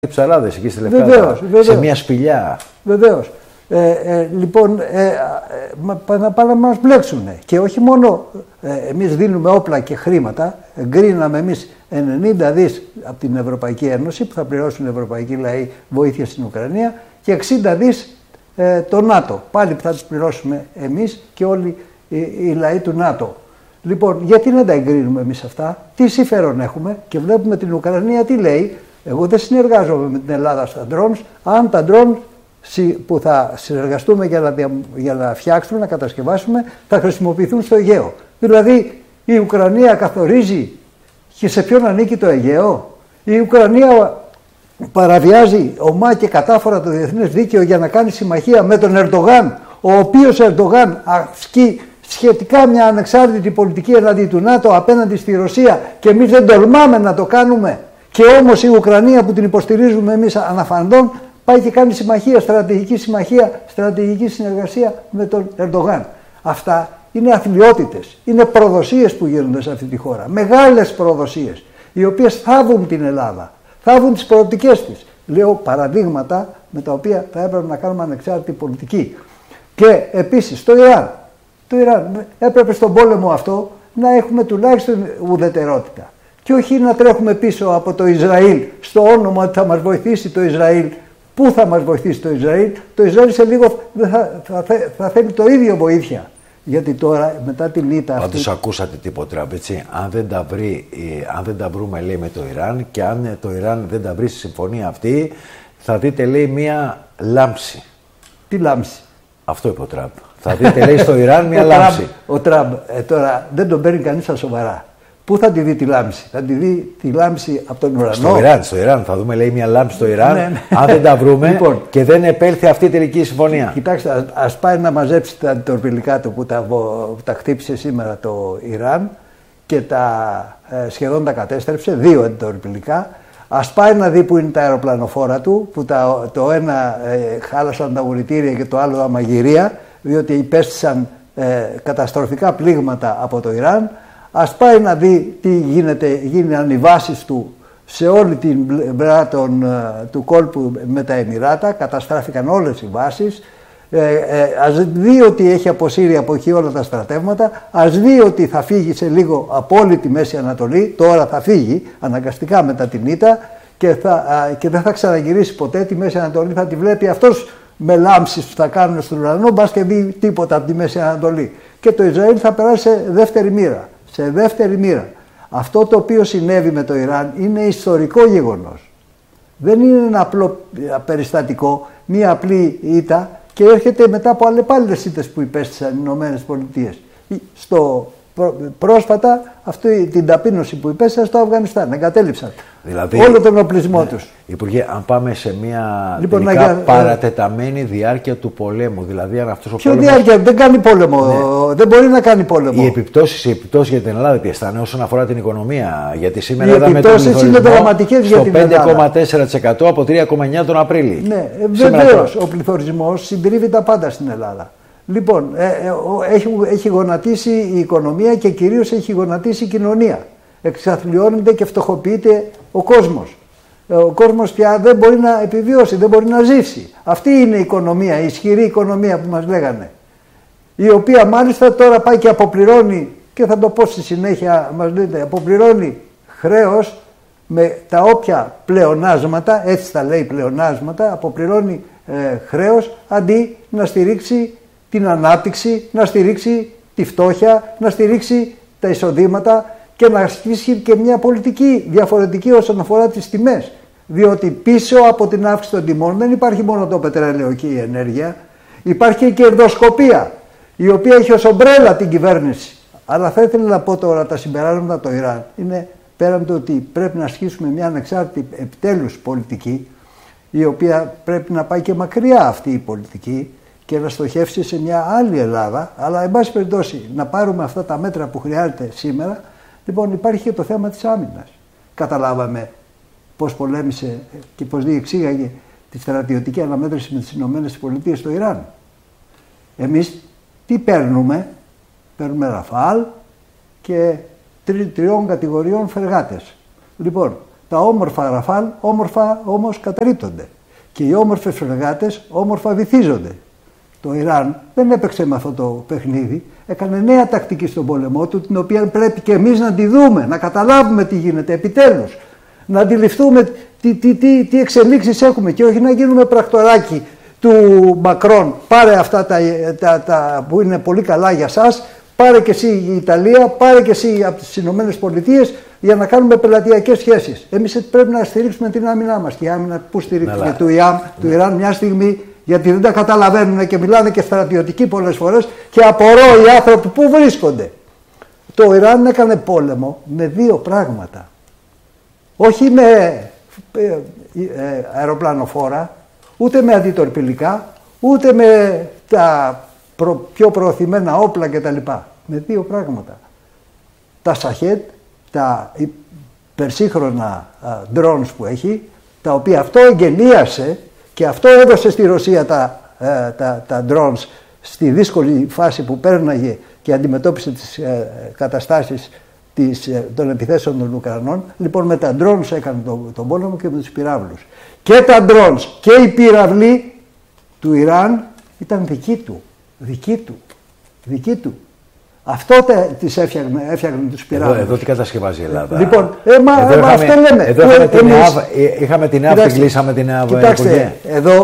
ψαράδες εκεί στη Λευκάδα, σε μια σπηλιά. Βεβαίως. Λοιπόν, να πάνε να μας μπλέξουν. Και όχι μόνο εμείς δίνουμε όπλα και χρήματα, εγκρίναμε εμείς 90 δις από την Ευρωπαϊκή Ένωση που θα πληρώσουν οι ευρωπαϊκοί λαοί βοήθεια στην Ουκρανία και 60 δις το ΝΑΤΟ. Πάλι που θα τους πληρώσουμε εμείς και όλοι οι λαοί του ΝΑΤΟ. Λοιπόν, γιατί να τα εγκρίνουμε εμείς αυτά, τι συμφέρον έχουμε και βλέπουμε την Ουκρανία τι λέει. Εγώ δεν συνεργάζομαι με την Ελλάδα στα drones, αν τα drones που θα συνεργαστούμε για να φτιάξουμε, να κατασκευάσουμε, θα χρησιμοποιηθούν στο Αιγαίο. Δηλαδή η Ουκρανία καθορίζει και σε ποιον ανήκει το Αιγαίο. Η Ουκρανία παραβιάζει ομά και κατάφορα το διεθνές δίκαιο για να κάνει συμμαχία με τον Ερντογάν, ο οποίος Ερντογάν ασκεί σχετικά μια ανεξάρτητη πολιτική εναντί του ΝΑΤΟ απέναντι στη Ρωσία και εμείς δεν τολμάμε να το κάνουμε. Και όμως η Ουκρανία που την υποστηρίζουμε εμείς αναφαντών πάει και κάνει στρατηγική συνεργασία με τον Ερντογάν. Αυτά είναι αθλιότητες, είναι προδοσίες που γίνονται σε αυτή τη χώρα. Μεγάλες προδοσίες, οι οποίες θάβουν την Ελλάδα, θάβουν τις προοπτικές της. Λέω παραδείγματα με τα οποία θα έπρεπε να κάνουμε ανεξάρτητη πολιτική. Και επίσης το Ιράν. Το Ιράν έπρεπε στον πόλεμο αυτό να έχουμε τουλάχιστον ουδετερότητα. Και όχι να τρέχουμε πίσω από το Ισραήλ στο όνομα ότι θα μας βοηθήσει το Ισραήλ. Πού θα μας βοηθήσει το Ισραήλ? Το Ισραήλ σε λίγο θα θέλει το ίδιο βοήθεια. Γιατί τώρα μετά την ήττα αυτή... Πάντως ακούσατε τίποτα, έτσι. Αν δεν τα βρούμε, λέει, με το Ιράν και αν το Ιράν δεν τα βρει στη συμφωνία αυτή, θα δείτε, λέει, μία λάμψη. Τι λάμψη? Αυτό είπε ο Τραμπ. Θα δείτε, λέει, στο Ιράν μία λάμψη. Ο Τραμπ τώρα δεν τον παίρνει κανείς στα σοβαρά. Πού θα τη δει τη λάμψη? Θα τη δει τη λάμψη από τον ουρανό. Στο Ιράν. Θα δούμε, λέει, μια λάμψη στο Ιράν. Ναι. Αν δεν τα βρούμε λοιπόν, και δεν επέλθει αυτή η τελική συμφωνία. Κοιτάξτε, ας πάει να μαζέψει τα αντιτορπιλικά του που τα χτύπησε σήμερα το Ιράν και σχεδόν τα κατέστρεψε, 2 αντιτορπιλικά. Ας πάει να δει που είναι τα αεροπλανοφόρα του, που το ένα χάλασαν τα ουρητήρια και το άλλο τα μαγειρία, διότι υπέστησαν καταστροφικά πλήγματα από το Ιράν. Ας πάει να δει τι γίνανε οι βάσεις του σε όλη την πλευρά του κόλπου με τα Εμιράτα, καταστράφηκαν όλες οι βάσεις. Ας δει ότι έχει αποσύρει από εκεί όλα τα στρατεύματα, ας δει ότι θα φύγει σε λίγο από όλη τη Μέση Ανατολή, τώρα θα φύγει αναγκαστικά μετά την ήττα και δεν θα ξαναγυρίσει ποτέ τη Μέση Ανατολή, θα τη βλέπει αυτός με λάμψεις που θα κάνουν στον ουρανό, μπας και δει τίποτα από τη Μέση Ανατολή. Και το Ισραήλ θα περάσει σε δεύτερη μοίρα. Σε δεύτερη μοίρα. Αυτό το οποίο συνέβη με το Ιράν είναι ιστορικό γεγονός. Δεν είναι ένα απλό περιστατικό, μία απλή ήττα και έρχεται μετά από αλλεπάλληλες ήττες που υπέστησαν οι Ηνωμένες Πολιτείες. Πρόσφατα αυτή την ταπείνωση που υπέστησαν στο Αφγανιστάν, εγκατέλειψαν όλο τον οπλισμό τους. Υπουργέ, αν πάμε σε μια παρατεταμένη διάρκεια του πολέμου, δηλαδή αν αυτός ο πόλεμος... Ποιο διάρκεια, δεν κάνει πόλεμο, ναι. Δεν μπορεί να κάνει πόλεμο. Οι επιπτώσεις για την Ελλάδα ποιες θα είναι όσον αφορά την οικονομία? Γιατί σήμερα οι επιπτώσεις είναι δραματικές για την Ελλάδα. 5,4% από 3,9% τον Απρίλιο. Ναι, βεβαίως, ο πληθωρισμός συντρίβει τα πάντα στην Ελλάδα. Λοιπόν, έχει γονατίσει η οικονομία και κυρίως έχει γονατίσει η κοινωνία. Εξαθλιώνεται και φτωχοποιείται ο κόσμος. Ο κόσμος πια δεν μπορεί να επιβιώσει, δεν μπορεί να ζήσει. Αυτή είναι η οικονομία, η ισχυρή οικονομία που μας λέγανε. Η οποία μάλιστα τώρα πάει και αποπληρώνει, και θα το πω στη συνέχεια, μας λέτε, αποπληρώνει χρέος με τα όποια πλεονάσματα, έτσι τα λέει πλεονάσματα, αποπληρώνει χρέος αντί να στηρίξει την ανάπτυξη, να στηρίξει τη φτώχεια, να στηρίξει τα εισοδήματα και να ασκήσει και μια πολιτική διαφορετική όσον αφορά τις τιμές. Διότι πίσω από την αύξηση των τιμών δεν υπάρχει μόνο το πετρέλαιο και η ενέργεια, υπάρχει και η κερδοσκοπία, η οποία έχει ως ομπρέλα την κυβέρνηση. Αλλά θα ήθελα να πω τώρα τα συμπεράσματα το Ιράν είναι πέραν το ότι πρέπει να ασκήσουμε μια ανεξάρτητη επιτέλους πολιτική, η οποία πρέπει να πάει και μακριά αυτή η πολιτική και να στοχεύσει σε μια άλλη Ελλάδα, αλλά εν πάση περιπτώσει να πάρουμε αυτά τα μέτρα που χρειάζεται σήμερα. Λοιπόν, υπάρχει και το θέμα της άμυνας. Καταλάβαμε πώς πολέμησε και πώς διεξήγαγε τη στρατιωτική αναμέτρηση με τις Ηνωμένες Πολιτείες στο Ιράν. Εμείς τι παίρνουμε? Παίρνουμε Ραφάλ και 3 κατηγοριών φρεγάτες. Λοιπόν, Τα όμορφα Ραφάλ όμορφα όμως καταρρίπτονται. Και οι όμορφες φρεγάτες όμορφα βυθίζονται. Το Ιράν δεν έπαιξε με αυτό το παιχνίδι. Έκανε νέα τακτική στον πόλεμό του, την οποία πρέπει και εμείς να τη δούμε, να καταλάβουμε τι γίνεται επιτέλους. Να αντιληφθούμε τι εξελίξεις έχουμε και όχι να γίνουμε πρακτοράκι του Μακρόν. Πάρε αυτά τα που είναι πολύ καλά για σας, πάρε και εσύ η Ιταλία, πάρε και εσύ από τις Ηνωμένες Πολιτείες για να κάνουμε πελατειακές σχέσεις. Εμείς πρέπει να στηρίξουμε την άμυνά μας. Και η άμυνα που στηρίχθηκε του Ιράν μια στιγμή, γιατί δεν τα καταλαβαίνουν και μιλάνε και στρατιωτικοί πολλές φορές και απορώ οι άνθρωποι που βρίσκονται. Το Ιράν έκανε πόλεμο με δύο πράγματα. Όχι με αεροπλανοφόρα, ούτε με αντιτορπιλικά, ούτε με τα πιο προωθημένα όπλα κτλ. Με δύο πράγματα. Τα Σαχέτ, τα υπερσύγχρονα drones που έχει, τα οποία αυτό εγγενίασε και αυτό έδωσε στη Ρωσία τα drones στη δύσκολη φάση που πέρναγε και αντιμετώπισε τις καταστάσεις των επιθέσεων των Ουκρανών. Λοιπόν, με τα drones έκανε τον πόλεμο και με τους πυράβλους. Και τα drones και οι πυραυλοί του Ιράν ήταν δικοί του. Αυτό τις έφτιαχνε τους πυράβλους. Εδώ τι κατασκευάζει η Ελλάδα. Λοιπόν, αυτό λέμε. Εδώ είχαμε την ΕΑΒ, την κλείσαμε την ΕΑΒ. Κοιτάξτε, εδώ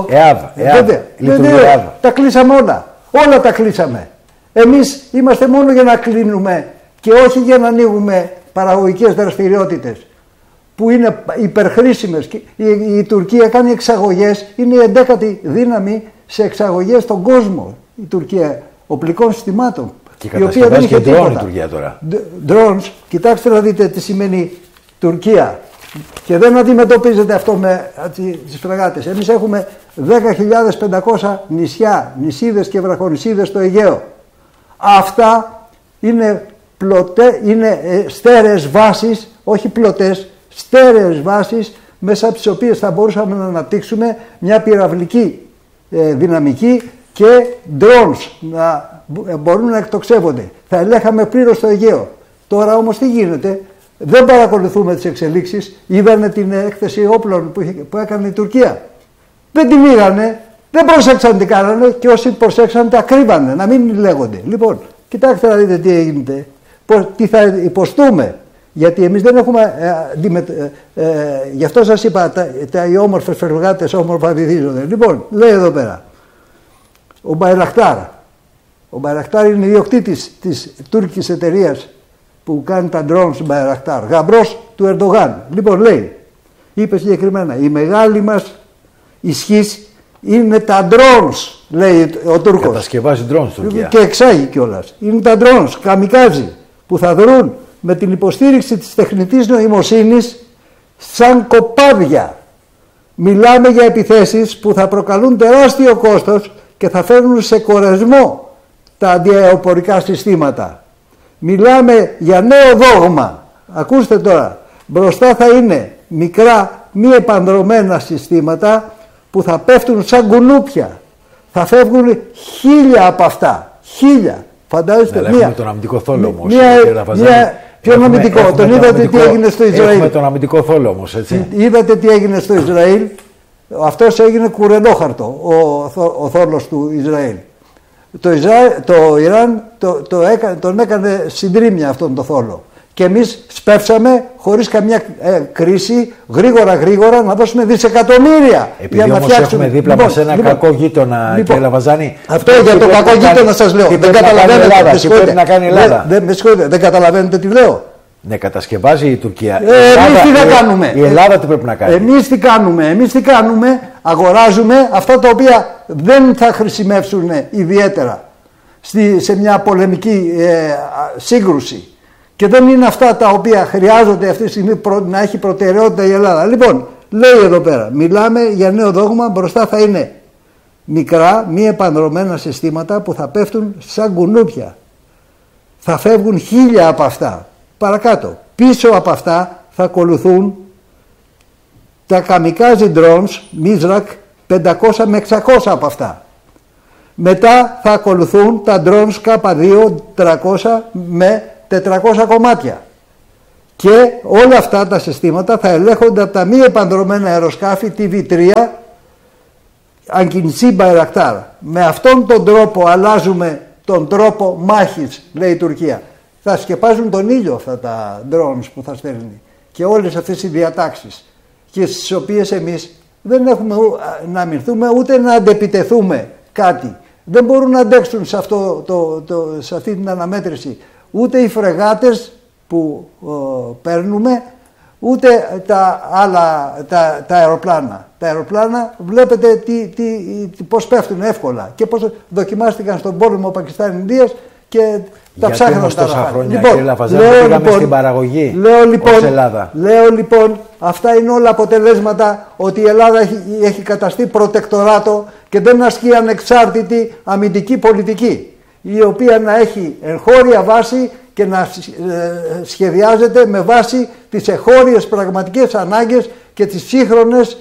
ΕΑΒ. Τα κλείσαμε όλα. Όλα τα κλείσαμε. Εμείς είμαστε μόνο για να κλείνουμε και όχι για να ανοίγουμε παραγωγικές δραστηριότητες που είναι υπερχρήσιμες. Η Τουρκία κάνει εξαγωγές, είναι η 11η δύναμη σε εξαγωγές στον κόσμο. Η Τουρκία οπλικών συστημάτων. Και κατασκευάζει και ντρόν η Τουρκία τώρα. Drones, κοιτάξτε να δείτε τι σημαίνει Τουρκία. Και δεν αντιμετωπίζεται αυτό με τις φρεγάτες. Εμείς έχουμε 10.500 νησιά, νησίδες και βραχονησίδες στο Αιγαίο. Αυτά είναι στέρεες βάσεις, όχι πλωτές, στέρεες βάσεις μέσα από τις οποίες θα μπορούσαμε να αναπτύξουμε μια πυραυλική δυναμική και drones να μπορούν να εκτοξεύονται. Θα ελέγχαμε πλήρως το Αιγαίο. Τώρα όμως τι γίνεται, δεν παρακολουθούμε τις εξελίξεις. Είδανε την έκθεση όπλων που έκανε η Τουρκία. Δεν την είδανε, δεν προσέξαν τι κάνανε και όσοι προσέξαν τα κρύβανε, να μην λέγονται. Λοιπόν, κοιτάξτε να δείτε τι έγινε, τι θα υποστούμε. Γιατί εμείς δεν έχουμε, γι' αυτό σας είπα, οι όμορφες φρεγάτες όμορφα βυθίζονται. Λοιπόν, λέει εδώ πέρα, ο Μπαϊρακτάρ είναι ιδιοκτήτης της τουρκικής εταιρείας που κάνει τα drones Μπαϊρακτάρ, γαμπρός του Ερντογάν. Λοιπόν, λέει, είπε συγκεκριμένα, η μεγάλη μας ισχύς είναι τα drones, λέει ο Τούρκος. Κατασκευάζει drones Τουρκία. Και εξάγει κιόλας. Είναι τα drones, καμικάζι, που θα δρουν με την υποστήριξη της τεχνητής νοημοσύνης σαν κοπάδια. Μιλάμε για επιθέσεις που θα προκαλούν τεράστιο κόστος και θα φέρνουν σε κορεσμό τα αντιαεροπορικά συστήματα. Μιλάμε για νέο δόγμα. Ακούστε τώρα, μπροστά θα είναι μικρά μη επανδρωμένα συστήματα που θα πέφτουν σαν κουνούπια. Θα φεύγουν 1000 από αυτά. 1000. Φαντάζεστε μία. Έχουμε τον αμυντικό θόλο όμως. Ποιο αμυντικό, τον είδατε τι έγινε στο Ισραήλ. Έχουμε τον αμυντικό θόλο όμως, έτσι. Είδατε τι έγινε στο Ισραήλ. Αυτός έγινε κουρελόχαρτο, ο θόλος του Ισραήλ. Το Ιράν τον έκανε συντρίμμια αυτόν τον θόλο. Και εμείς σπεύσαμε χωρίς καμιά κρίση γρήγορα να δώσουμε δισεκατομμύρια. Επειδή όμως έχουμε δίπλα μας ένα κακό γείτονα, κύριε Λαβαζάνη. Αυτό για τον κακό γείτονα σας λέω. Δεν καταλαβαίνετε τι πρέπει να κάνει η Ελλάδα. Δεν καταλαβαίνετε τι λέω. Ναι, κατασκευάζει η Τουρκία. Εμείς τι θα κάνουμε. Η Ελλάδα τι πρέπει να κάνει. Εμείς τι κάνουμε. Αγοράζουμε αυτά τα οποία δεν θα χρησιμεύσουν ιδιαίτερα σε μια πολεμική σύγκρουση. Και δεν είναι αυτά τα οποία χρειάζονται αυτή τη στιγμή να έχει προτεραιότητα η Ελλάδα. Λοιπόν, λέει εδώ πέρα, μιλάμε για νέο δόγμα, μπροστά θα είναι μικρά, μη επανδρωμένα συστήματα που θα πέφτουν σαν κουνούπια. Θα φεύγουν 1000 από αυτά. Παρακάτω, πίσω από αυτά θα ακολουθούν τα καμικάζι drones, Mizrak, 500 με 600 από αυτά. Μετά θα ακολουθούν τα drones K2, 300 με 400 κομμάτια. Και όλα αυτά τα συστήματα θα ελέγχονται από τα μη επανδρωμένα αεροσκάφη TV3 Αγκιντσί Μπαϊρακτάρ. Με αυτόν τον τρόπο αλλάζουμε τον τρόπο μάχης, λέει η Τουρκία. Θα σκεπάζουν τον ήλιο αυτά τα drones που θα στέλνει και όλες αυτές οι διατάξεις, και στις οποίες εμείς δεν έχουμε να αμυνθούμε ούτε να αντεπιτεθούμε κάτι. Δεν μπορούν να αντέξουν σε αυτή την αναμέτρηση ούτε οι φρεγάτες που παίρνουμε, ούτε τα άλλα τα αεροπλάνα. Τα αεροπλάνα βλέπετε πώς πέφτουν εύκολα και πώς δοκιμάστηκαν στον πόλεμο Πακιστάν-Ινδίας και τα ψάχναν τα χρόνια. Λοιπόν, κύριε Λαφαζάνη, πήγαμε στην παραγωγή ως Ελλάδα. Λέω λοιπόν, αυτά είναι όλα αποτελέσματα ότι η Ελλάδα έχει καταστεί προτεκτοράτο και δεν ασκεί ανεξάρτητη αμυντική πολιτική, η οποία να έχει εγχώρια βάση και να σχεδιάζεται με βάση τις εγχώριες πραγματικές ανάγκες και τις σύγχρονες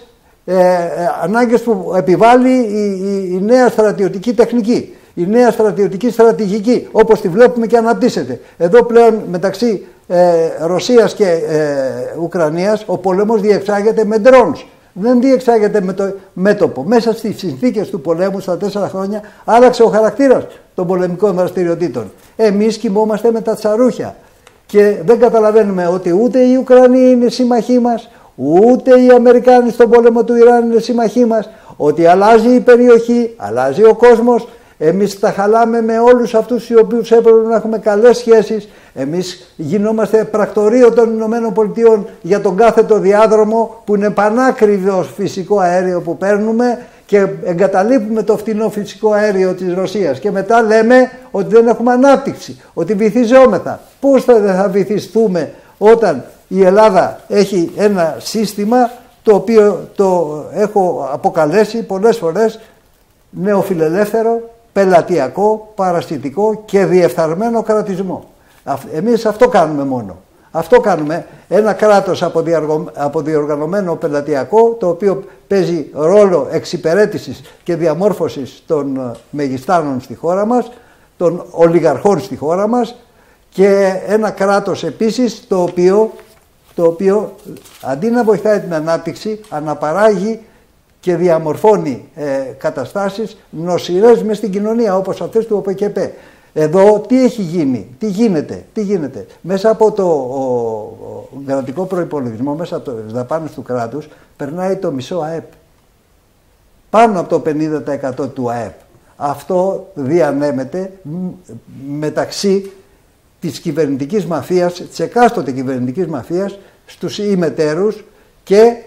ανάγκες που επιβάλλει η νέα στρατιωτική τεχνική, η νέα στρατιωτική στρατηγική, όπως τη βλέπουμε και αναπτύσσεται. Εδώ πλέον μεταξύ Ρωσίας και Ουκρανίας ο πόλεμος διεξάγεται με drones. Δεν διεξάγεται με το μέτωπο. Μέσα στις συνθήκες του πολέμου στα 4 χρόνια άλλαξε ο χαρακτήρας των πολεμικών δραστηριοτήτων. Εμείς κοιμόμαστε με τα τσαρούχια και δεν καταλαβαίνουμε ότι ούτε οι Ουκρανοί είναι σύμμαχοί μας, ούτε οι Αμερικάνοι στον πόλεμο του Ιράν είναι σύμμαχοί μας, ότι αλλάζει η περιοχή, αλλάζει ο κόσμος. Εμείς τα χαλάμε με όλους αυτούς οι οποίους έπρεπε να έχουμε καλές σχέσεις. Εμείς γινόμαστε πρακτορείο των Ηνωμένων Πολιτειών για τον κάθετο διάδρομο που είναι πανάκριβο φυσικό αέριο που παίρνουμε και εγκαταλείπουμε το φτηνό φυσικό αέριο της Ρωσίας και μετά λέμε ότι δεν έχουμε ανάπτυξη, ότι βυθιζόμεθα. Πώς θα βυθιστούμε όταν η Ελλάδα έχει ένα σύστημα το οποίο το έχω αποκαλέσει πολλές φορές νεοφιλελεύθερο, πελατειακό, παραστητικό και διεφθαρμένο κρατισμό. Εμείς αυτό κάνουμε μόνο. Αυτό κάνουμε. Ένα κράτος αποδιοργανωμένο πελατειακό, το οποίο παίζει ρόλο εξυπηρέτησης και διαμόρφωσης των μεγιστάνων στη χώρα μας, των ολιγαρχών στη χώρα μας, και ένα κράτος επίσης το οποίο αντί να βοηθάει την ανάπτυξη αναπαράγει και διαμορφώνει καταστάσεις νοσηρές μες στην κοινωνία, όπως αυτές του ΟΠΚΠ. Εδώ τι έχει γίνει, τι γίνεται. Μέσα από το κρατικό προϋπολογισμό, μέσα από τις δαπάνες του κράτους, περνάει το μισό ΑΕΠ. Πάνω από το 50% του ΑΕΠ. Αυτό διανέμεται μεταξύ της κυβερνητικής μαφίας, της εκάστοτε κυβερνητικής μαφίας, στους ημετέρους και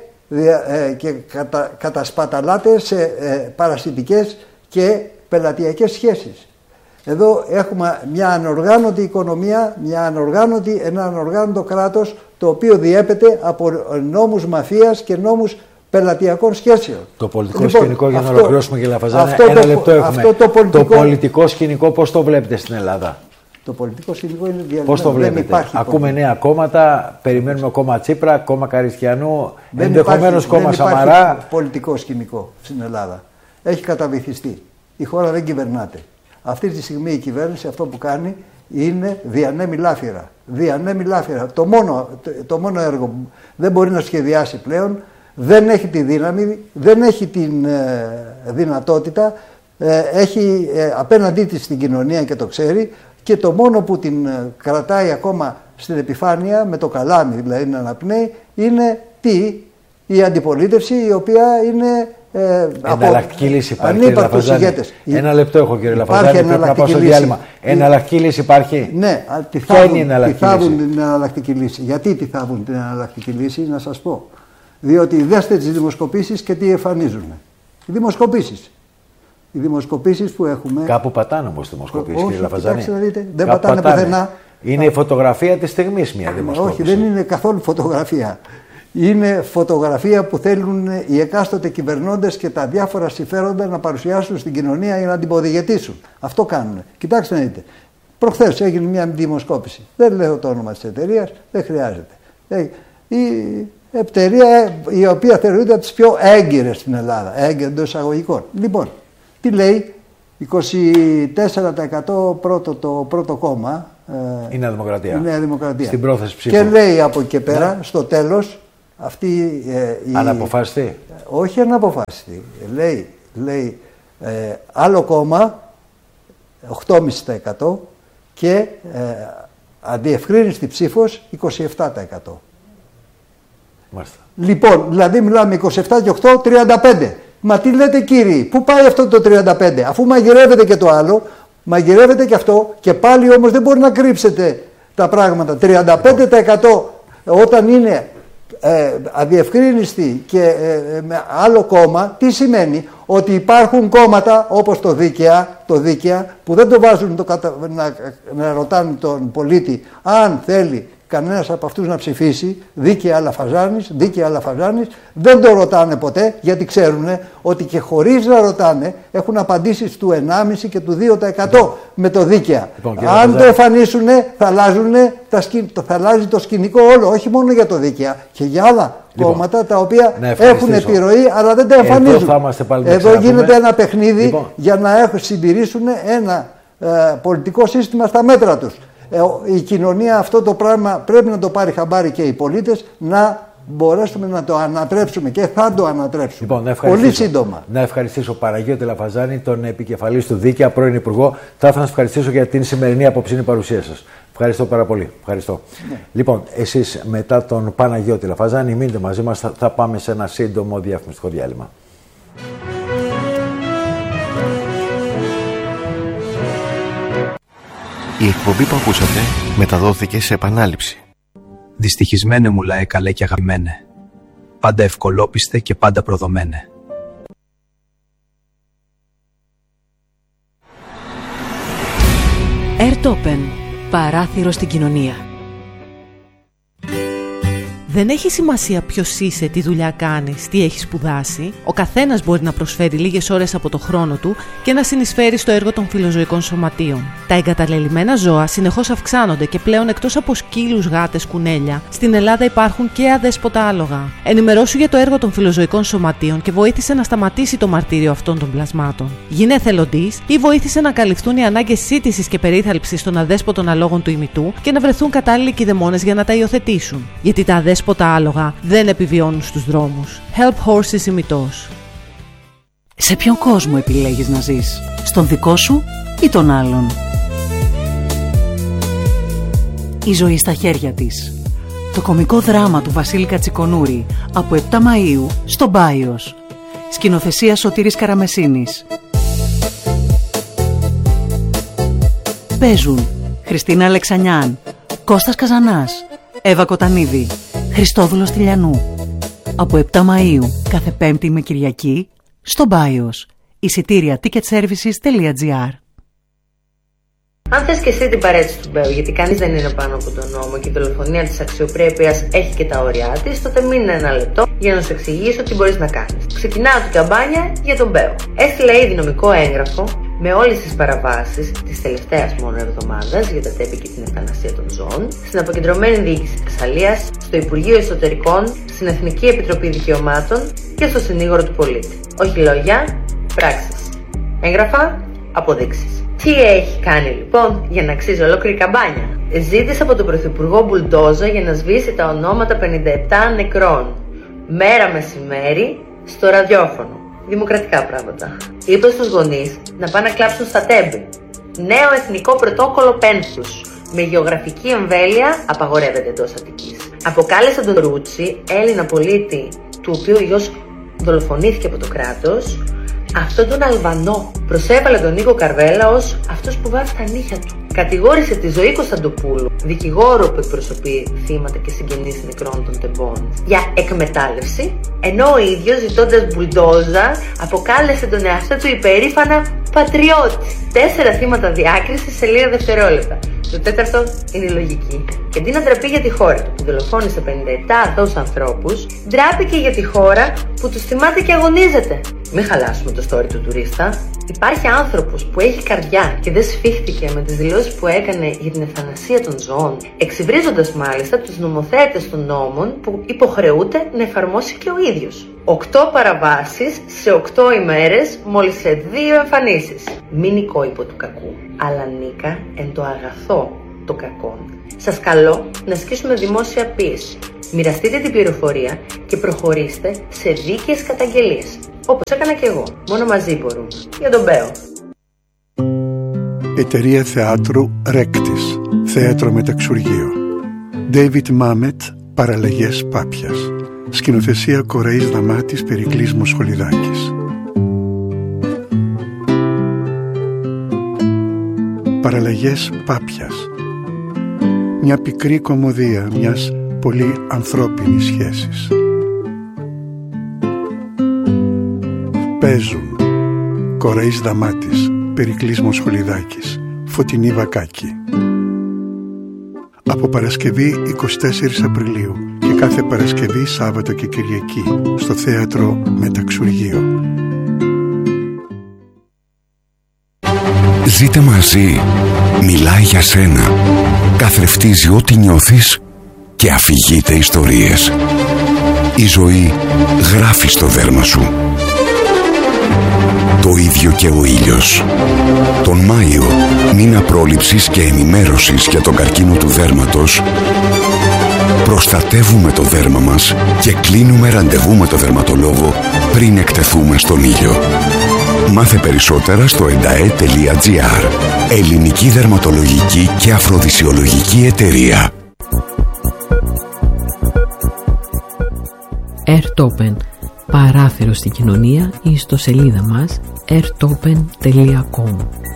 κατασπαταλάται σε παρασιτικές και πελατειακές σχέσεις. Εδώ έχουμε μια ανοργάνωτη οικονομία, ένα ανοργάνωτο κράτος, το οποίο διέπεται από νόμους μαφίας και νόμους πελατειακών σχέσεων. Το πολιτικό σκηνικό, για να ολοκληρώσουμε, κύριε Λαφαζάνη, ένα λεπτό έχουμε. Το πολιτικό σκηνικό πώς το βλέπετε στην Ελλάδα? Το πολιτικό σκηνικό είναι διαλυμένο. Πώς το βλέπετε? Ακούμε νέα κόμματα, περιμένουμε κόμμα Τσίπρα, κόμμα Καριστιανού, ενδεχομένως κόμμα Σαμαρά. Δεν υπάρχει πολιτικό σκηνικό στην Ελλάδα. Έχει καταβυθιστεί. Η χώρα δεν κυβερνάται. Αυτή τη στιγμή η κυβέρνηση αυτό που κάνει είναι διανέμει λάφυρα. Το μόνο έργο που δεν μπορεί να σχεδιάσει πλέον, δεν έχει τη δύναμη, δεν έχει την δυνατότητα, έχει απέναντί της την κοινωνία και το ξέρει, και το μόνο που την κρατάει ακόμα στην επιφάνεια, με το καλάμι δηλαδή να αναπνέει, είναι η αντιπολίτευση, η οποία είναι εναλλακτική λύση υπάρχει, κύριε Λαφαζάνη? Ένα λεπτό έχω, κύριε Λαφαζάνη, πρέπει να πάω στο διάλειμμα. Εναλλακτική λύση υπάρχει? Ναι, τι θάβουν την εναλλακτική λύση. Γιατί τι θάβουν την εναλλακτική λύση, να σας πω. Διότι δέστε τις δημοσκοπήσεις και τι εμφανίζουν. Οι δημοσκοπήσεις που έχουμε. Κάπου πατάνε όμως οι δημοσκοπήσεις, κύριε Λαφαζάνη. Δεν πατάνε πουθενά. Είναι η φωτογραφία της στιγμής μια δημοσκόπηση. Όχι, δεν είναι καθόλου φωτογραφία. Είναι φωτογραφία που θέλουν οι εκάστοτε κυβερνώντες και τα διάφορα συμφέροντα να παρουσιάσουν στην κοινωνία για να την υποδηγετήσουν. Αυτό κάνουν. Κοιτάξτε να δείτε. Προχθές έγινε μια δημοσκόπηση. Δεν λέω το όνομα της εταιρείας, δεν χρειάζεται. Η εταιρεία η οποία θεωρείται από τις πιο έγκυρες στην Ελλάδα. Έγκυρες εντός εισαγωγικών. Λοιπόν, τι λέει? 24% το πρώτο κόμμα, η Νέα Δημοκρατία. Η Νέα Δημοκρατία. Στην πρόθεση ψήφου. Και λέει από εκεί πέρα, στο τέλος, αυτή αναποφάσιστη. Όχι αναποφάσιστη. Λέει άλλο κόμμα 8,5% και αδιευκρίνηστη ψήφος 27%. Μάλιστα. Λοιπόν, δηλαδή μιλάμε 27 και 8, 35. Μα τι λέτε κύριοι, πού πάει αυτό το 35, αφού μαγειρεύεται και το άλλο, μαγειρεύεται και αυτό και πάλι όμως δεν μπορεί να κρύψετε τα πράγματα. 35% όταν είναι αδιευκρίνηστη και με άλλο κόμμα, τι σημαίνει? Ότι υπάρχουν κόμματα όπως το Δίκαια που δεν το βάζουν να ρωτάνε τον πολίτη αν θέλει κανένας από αυτούς να ψηφίσει, Δίκαια Αλαφαζάνης, δεν το ρωτάνε ποτέ, γιατί ξέρουν ότι και χωρίς να ρωτάνε έχουν απαντήσεις του 1,5% και του 2% με το Δίκαια. Αν το εμφανίσουν θα αλλάζει το σκηνικό όλο, όχι μόνο για το Δίκαια και για άλλα κόμματα τα οποία έχουν επιρροή αλλά δεν τα εμφανίζουν. Εδώ γίνεται ένα παιχνίδι για να συντηρήσουν ένα πολιτικό σύστημα στα μέτρα τους. Η κοινωνία αυτό το πράγμα πρέπει να το πάρει χαμπάρι και οι πολίτες, να μπορέσουμε να το ανατρέψουμε και θα το ανατρέψουμε πολύ σύντομα. Να ευχαριστήσω Παναγιώτη Αλαφαζάνη, τον επικεφαλής του Δίκαια, πρώην Υπουργό. Θα ήθελα να σας ευχαριστήσω για την σημερινή απόψινή παρουσία σας. Ευχαριστώ πάρα πολύ. Ευχαριστώ. Ναι. Λοιπόν, εσείς μετά τον Παναγιώτη Αλαφαζάνη μείνετε μαζί μας, θα πάμε σε ένα σύντομο διαφημιστικό διάλειμμα. Η εκπομπή που ακούσατε μεταδόθηκε σε επανάληψη. Δυστυχισμένε μου λαέ καλέ και αγαπημένε, πάντα ευκολόπιστε και πάντα προδομένε. Airtopen, παράθυρο στην κοινωνία. Δεν έχει σημασία ποιος είσαι, τι δουλειά κάνεις, τι έχεις σπουδάσει. Ο καθένας μπορεί να προσφέρει λίγες ώρες από το χρόνο του και να συνεισφέρει στο έργο των φιλοζωικών σωματείων. Τα εγκαταλελειμμένα ζώα συνεχώς αυξάνονται και πλέον εκτός από σκύλους, γάτες, κουνέλια, στην Ελλάδα υπάρχουν και αδέσποτα άλογα. Ενημερώσου για το έργο των φιλοζωικών σωματείων και βοήθησε να σταματήσει το μαρτύριο αυτών των πλασμάτων. Γίνε εθελοντής ή βοήθησε να καλυφθούν οι ανάγκες σύντησης και περίθαλψης των αδέσποτων αλόγων του ημιτού και να βρεθούν κατάλληλοι κηδεμόνες για να τα υιοθετήσουν. Γιατί τα αδέσποτα άλογα δεν επιβιώνουν στους δρόμους. Help Horses ημιτός. Σε ποιον κόσμο επιλέγεις να ζεις? Στον δικό σου ή τον άλλον? Η ζωή στα χέρια της. Το κωμικό δράμα του Βασίλη Κατσικονούρη από 7 Μαΐου στο Μπάιος. Σκηνοθεσία Σωτήρης Καραμεσίνης. Παίζουν Χριστίνα Αλεξανιάν, Κώστας Καζανάς, Εύα Κοτανίδη, Χριστόδουλος Τηλιανού. Από 7 Μαΐου κάθε Πέμπτη με Κυριακή στο Μπάιος. Εισιτήρια ticketservices.gr. Αν θες και εσύ την παρέτηση του Μπέου, γιατί κανείς δεν είναι πάνω από τον νόμο και η δολοφονία της αξιοπρέπειας έχει και τα όρια της, τότε μείνε ένα λεπτό για να σου εξηγήσω τι μπορείς να κάνεις. Ξεκινάω την καμπάνια για τον Μπέου. Έστειλα ήδη νομικό έγγραφο με όλες τις παραβάσεις της τελευταίας μόνο εβδομάδας για τα τέμπη και την ευθανασία των ζώων, στην Αποκεντρωμένη Διοίκηση Θεσσαλίας, στο Υπουργείο Εσωτερικών, στην Εθνική Επιτροπή Δικαιωμάτων και στο Συνήγορο του Πολίτη. Όχι λόγια, πράξεις. Έγγραφα, αποδείξεις. Τι έχει κάνει λοιπόν για να αξίζει ολόκληρη καμπάνια? Ζήτησε από τον Πρωθυπουργό μπουλντόζα για να σβήσει τα ονόματα 57 νεκρών. Μέρα μεσημέρι στο ραδιόφωνο. Δημοκρατικά πράγματα. Είπε στους γονείς να πάνε να κλάψουν στα τέμπη. Νέο εθνικό πρωτόκολλο πένθους. Με γεωγραφική εμβέλεια απαγορεύεται εντός Αττικής. Αποκάλεσε τον Ρούτσι, Έλληνα πολίτη, του οποίου ο γιος δολοφονήθηκε από το κράτος, αυτόν τον Αλβανό. Προσέβαλε τον Νίκο Καρβέλα ως αυτός που βάζει τα νύχια του. Κατηγόρησε τη Ζωή Κωνσταντοπούλου, δικηγόρο που εκπροσωπεί θύματα και συγγενείς νεκρών των τεμπών, για εκμετάλλευση, ενώ ο ίδιος, ζητώντας μπουλντόζα, αποκάλεσε τον εαυτό του υπερήφανα πατριώτη. 4 θύματα διάκρισης σε λίγα δευτερόλεπτα. Το 4ο είναι η λογική. Και αντί να ντραπεί για τη χώρα του που δολοφόνησε 57 αθώους ανθρώπους, ντράπηκε για τη χώρα που τους θυμάται και αγωνίζεται. Μην χαλάσουμε το story του τουρίστα. Υπάρχει άνθρωπος που έχει καρδιά και δεν σφίχτηκε με τις δηλώσεις που έκανε για την ευθανασία των ζώων, εξυβρίζοντας μάλιστα τους νομοθέτες των νόμων που υποχρεούται να εφαρμόσει και ο ίδιος. 8 παραβάσεις σε 8 ημέρες, μόλις σε 2 εμφανίσεις. Μην νικώ υπό του κακού, αλλά νίκα εν το αγαθό το κακό, σας καλώ να ασκήσουμε δημόσια πίεση. Μοιραστείτε την πληροφορία και προχωρήστε σε δίκαιες καταγγελίες. Όπως έκανα και εγώ. Μόνο μαζί μπορούμε. Για τον Μπέο. Εταιρεία θεάτρου Ρέκτης. Θέατρο Μεταξουργείο. David Μάμετ, Παραλλαγές Πάπιας. Σκηνοθεσία Κοραής Δαμάτης, Περικλής Μοσχολιδάκης. Παραλλαγές Πάπιας. Μια πικρή κωμωδία μιας πολύ ανθρώπινης σχέσης. Παίζουν Κοραής Δαμάτης, Περικλής Μοσχολιδάκης, Φωτεινή Βακάκη. Από Παρασκευή 24 Απριλίου και κάθε Παρασκευή, Σάββατο και Κυριακή στο Θέατρο Μεταξουργείο. Ζήτε μαζί. Μιλάει για σένα. Καθρεφτίζει ό,τι νιώθεις και αφηγείται ιστορίες. Η ζωή γράφει στο δέρμα σου. Το ίδιο και ο ήλιος. Τον Μάιο, μήνα πρόληψης και ενημέρωσης για τον καρκίνο του δέρματος, προστατεύουμε το δέρμα μας και κλείνουμε ραντεβού με το δερματολόγο πριν εκτεθούμε στον ήλιο. Μάθε περισσότερα στο endae.gr. Ελληνική δερματολογική και αφροδισιολογική εταιρεία. Airtopen. Παράθυρο στην κοινωνία ή στο σελίδα μας airtopen.com.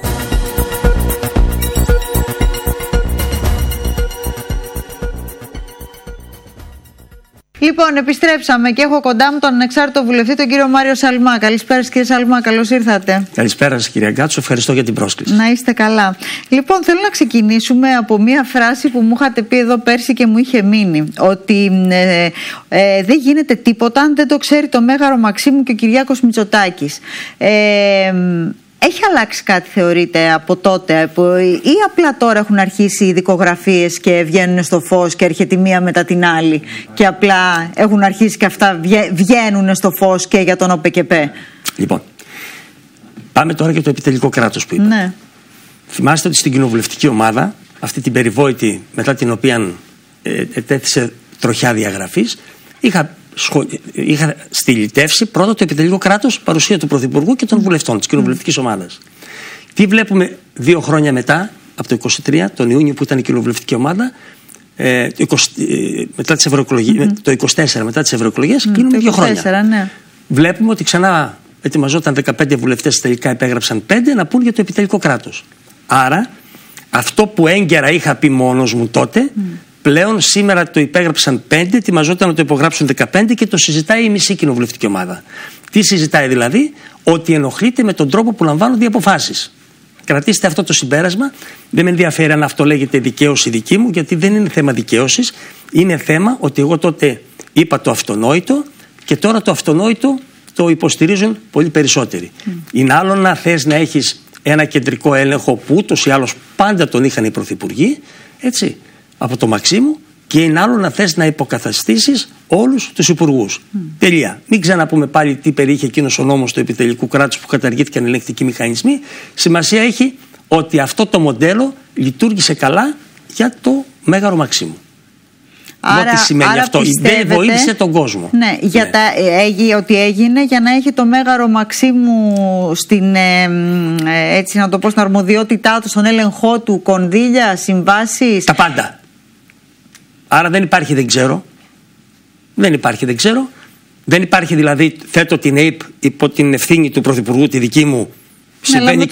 Λοιπόν, επιστρέψαμε και έχω κοντά μου τον ανεξάρτητο βουλευτή, τον κύριο Μάριο Σαλμά. Καλησπέρα, κύριε Σαλμά, καλώς ήρθατε. Καλησπέρα σας, κυρία Γκάτσο, ευχαριστώ για την πρόσκληση. Να είστε καλά. Λοιπόν, θέλω να ξεκινήσουμε από μία φράση που μου είχατε πει εδώ πέρσι και μου είχε μείνει. Ότι δεν γίνεται τίποτα αν δεν το ξέρει το Μέγαρο Μαξίμου και ο Κυριάκος Μητσοτάκης. Έχει αλλάξει κάτι, θεωρείτε, από τότε, ή απλά τώρα έχουν αρχίσει οι δικογραφίες και βγαίνουν στο φως και έρχεται η μία μετά την άλλη και απλά έχουν αρχίσει και αυτά βγαίνουν στο φως και για τον ΟΠΕΚΕΠΕ? Λοιπόν, πάμε τώρα για το επιτελικό κράτος που είπα. Ναι. Θυμάστε ότι στην κοινοβουλευτική ομάδα, αυτή την περιβόητη μετά την οποία ετέθησε τροχιά διαγραφής, είχα στυλιτεύσει πρώτα το επιτελικό κράτος, παρουσία του Πρωθυπουργού και των βουλευτών της κοινοβουλευτικής ομάδας. Τι βλέπουμε 2 χρόνια μετά, από το 23, τον Ιούνιο που ήταν η κοινοβουλευτική ομάδα, μετά τις ευρωεκλογές, το 24 μετά τις ευρωεκλογές, κλείνουμε 2 χρόνια. Ναι. Βλέπουμε ότι ξανά ετοιμαζόταν 15 βουλευτές, τελικά υπέγραψαν 5 να πούν για το επιτελικό κράτος. Άρα, αυτό που έγκαιρα είχα πει μόνος μου τότε, πλέον σήμερα το υπέγραψαν 5, ετοιμαζόταν να το υπογράψουν 15 και το συζητάει η μισή κοινοβουλευτική ομάδα. Τι συζητάει δηλαδή? Ότι ενοχλείται με τον τρόπο που λαμβάνονται οι αποφάσεις. Κρατήστε αυτό το συμπέρασμα. Δεν με ενδιαφέρει αν αυτό λέγεται δικαίωση δική μου, γιατί δεν είναι θέμα δικαίωσης. Είναι θέμα ότι εγώ τότε είπα το αυτονόητο και τώρα το αυτονόητο το υποστηρίζουν πολύ περισσότεροι. Είναι άλλο να θες να έχεις ένα κεντρικό έλεγχο που ούτως ή άλλως πάντα τον είχαν οι πρωθυπουργοί, έτσι, από το Μαξίμου, και είναι άλλο να θες να υποκαταστήσεις όλους τους υπουργούς. Τελεία. Μην ξαναπούμε πάλι τι περιείχε εκείνος ο νόμος του επιτελικού κράτους που καταργήθηκαν ελεγκτικοί μηχανισμοί. Σημασία έχει ότι αυτό το μοντέλο λειτουργήσε καλά για το Μέγαρο Μαξίμου. Ό,τι σημαίνει αυτό, δεν βοήθησε τον κόσμο. Ναι, ότι έγινε για να έχει το Μέγαρο Μαξίμου στην, έτσι να το πω, στην αρμοδιότητά του, στον έλεγχό του, κονδύλια, συμβάσεις. Τα πάντα. Άρα δεν υπάρχει δεν ξέρω. Δεν υπάρχει δεν ξέρω. Δεν υπάρχει δηλαδή, θέτω την ΑΕΠ υπό την ευθύνη του Πρωθυπουργού, τη δική μου. Συμβαίνει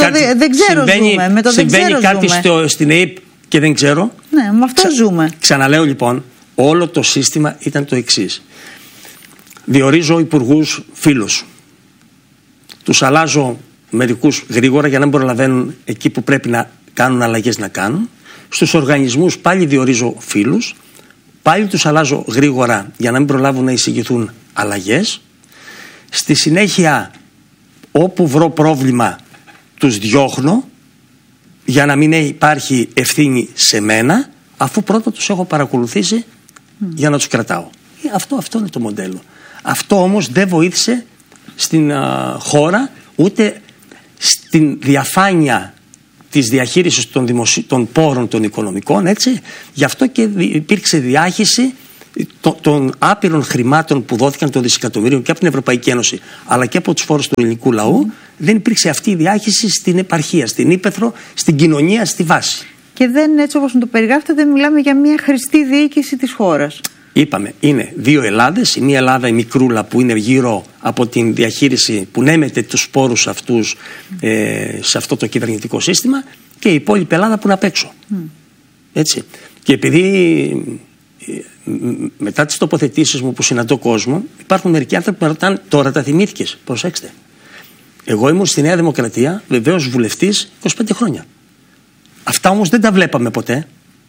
κάτι στην ΑΕΠ και δεν ξέρω. Ναι, με αυτό ζούμε. Ξαναλέω λοιπόν, όλο το σύστημα ήταν το εξής. Διορίζω υπουργούς φίλους. Τους αλλάζω μερικούς γρήγορα για να μην προλαβαίνουν εκεί που πρέπει να κάνουν αλλαγές να κάνουν. Στους οργανισμούς πάλι διορίζω φίλους. Πάλι τους αλλάζω γρήγορα για να μην προλάβουν να εισηγηθούν αλλαγές. Στη συνέχεια, όπου βρω πρόβλημα, τους διώχνω για να μην υπάρχει ευθύνη σε μένα, αφού πρώτα τους έχω παρακολουθήσει για να τους κρατάω. Αυτό είναι το μοντέλο. Αυτό όμως δεν βοήθησε στην χώρα, ούτε στην διαφάνεια της διαχείρισης των πόρων των οικονομικών, έτσι. Γι' αυτό και υπήρξε διάχυση των άπειρων χρημάτων που δόθηκαν των δισεκατομμύριων και από την Ευρωπαϊκή Ένωση αλλά και από τους φόρους του ελληνικού λαού. Δεν υπήρξε αυτή η διάχυση στην επαρχία, στην ύπαιθρο, στην κοινωνία, στη βάση. Και δεν, έτσι όπως το περιγράφετε, δεν μιλάμε για μια χρηστή διοίκηση της χώρας. Είπαμε, είναι δύο Ελλάδες. Η μία Ελλάδα, η μικρούλα, που είναι γύρω από την διαχείριση, που νέμεται τους πόρους αυτούς σε αυτό το κυβερνητικό σύστημα, και η υπόλοιπη Ελλάδα που είναι απ' έξω. Έτσι. Και επειδή μετά τις τοποθετήσεις μου που συναντώ κόσμο, υπάρχουν μερικοί άνθρωποι που με ρωτάνε, τώρα τα θυμήθηκες? Προσέξτε. Εγώ ήμουν στη Νέα Δημοκρατία, βεβαίως βουλευτής, 25 χρόνια. Αυτά όμως δεν τα βλέπαμε ποτέ.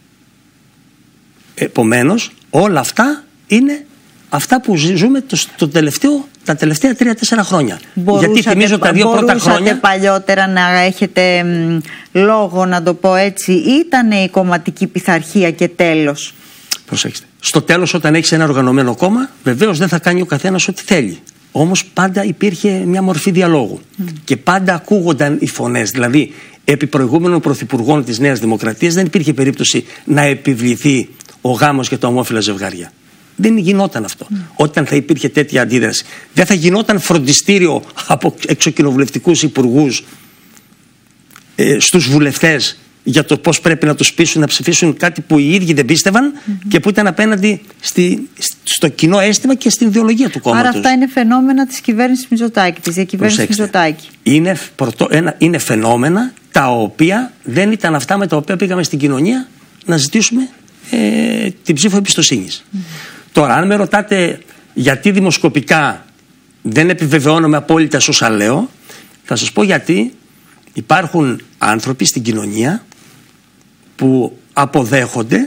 Επομένως, όλα αυτά είναι αυτά που ζούμε τα τελευταία 3-4 χρόνια. Γιατί θυμίζω τα 2 πρώτα χρόνια. Μπορούσατε παλιότερα να έχετε λόγο, να το πω έτσι, ή ήταν η κομματική πειθαρχία και τέλος? Προσέξτε. Στο τέλος, όταν έχεις ένα οργανωμένο κόμμα, βεβαίως δεν θα κάνει ο καθένας ό,τι θέλει. Όμως πάντα υπήρχε μια μορφή διαλόγου. Και πάντα ακούγονταν οι φωνές. Δηλαδή, επί προηγούμενων πρωθυπουργών της Νέας Δημοκρατίας δεν υπήρχε περίπτωση να επιβληθεί ο γάμος για τα ομόφυλα ζευγάρια. Δεν γινόταν αυτό. Όταν θα υπήρχε τέτοια αντίδραση, δεν θα γινόταν φροντιστήριο από εξοκοινοβουλευτικούς υπουργούς στους βουλευτές για το πώς πρέπει να τους πείσουν να ψηφίσουν κάτι που οι ίδιοι δεν πίστευαν και που ήταν απέναντι στο κοινό αίσθημα και στην ιδεολογία του κόμματος. Άρα αυτά είναι φαινόμενα της κυβέρνησης Μητσοτάκη, της διακυβέρνησης Μητσοτάκη. Είναι φαινόμενα τα οποία δεν ήταν αυτά με τα οποία πήγαμε στην κοινωνία να ζητήσουμε την ψήφο εμπιστοσύνης. Τώρα, αν με ρωτάτε γιατί δημοσκοπικά δεν επιβεβαιώνομαι απόλυτα όσα λέω, θα σας πω γιατί υπάρχουν άνθρωποι στην κοινωνία που αποδέχονται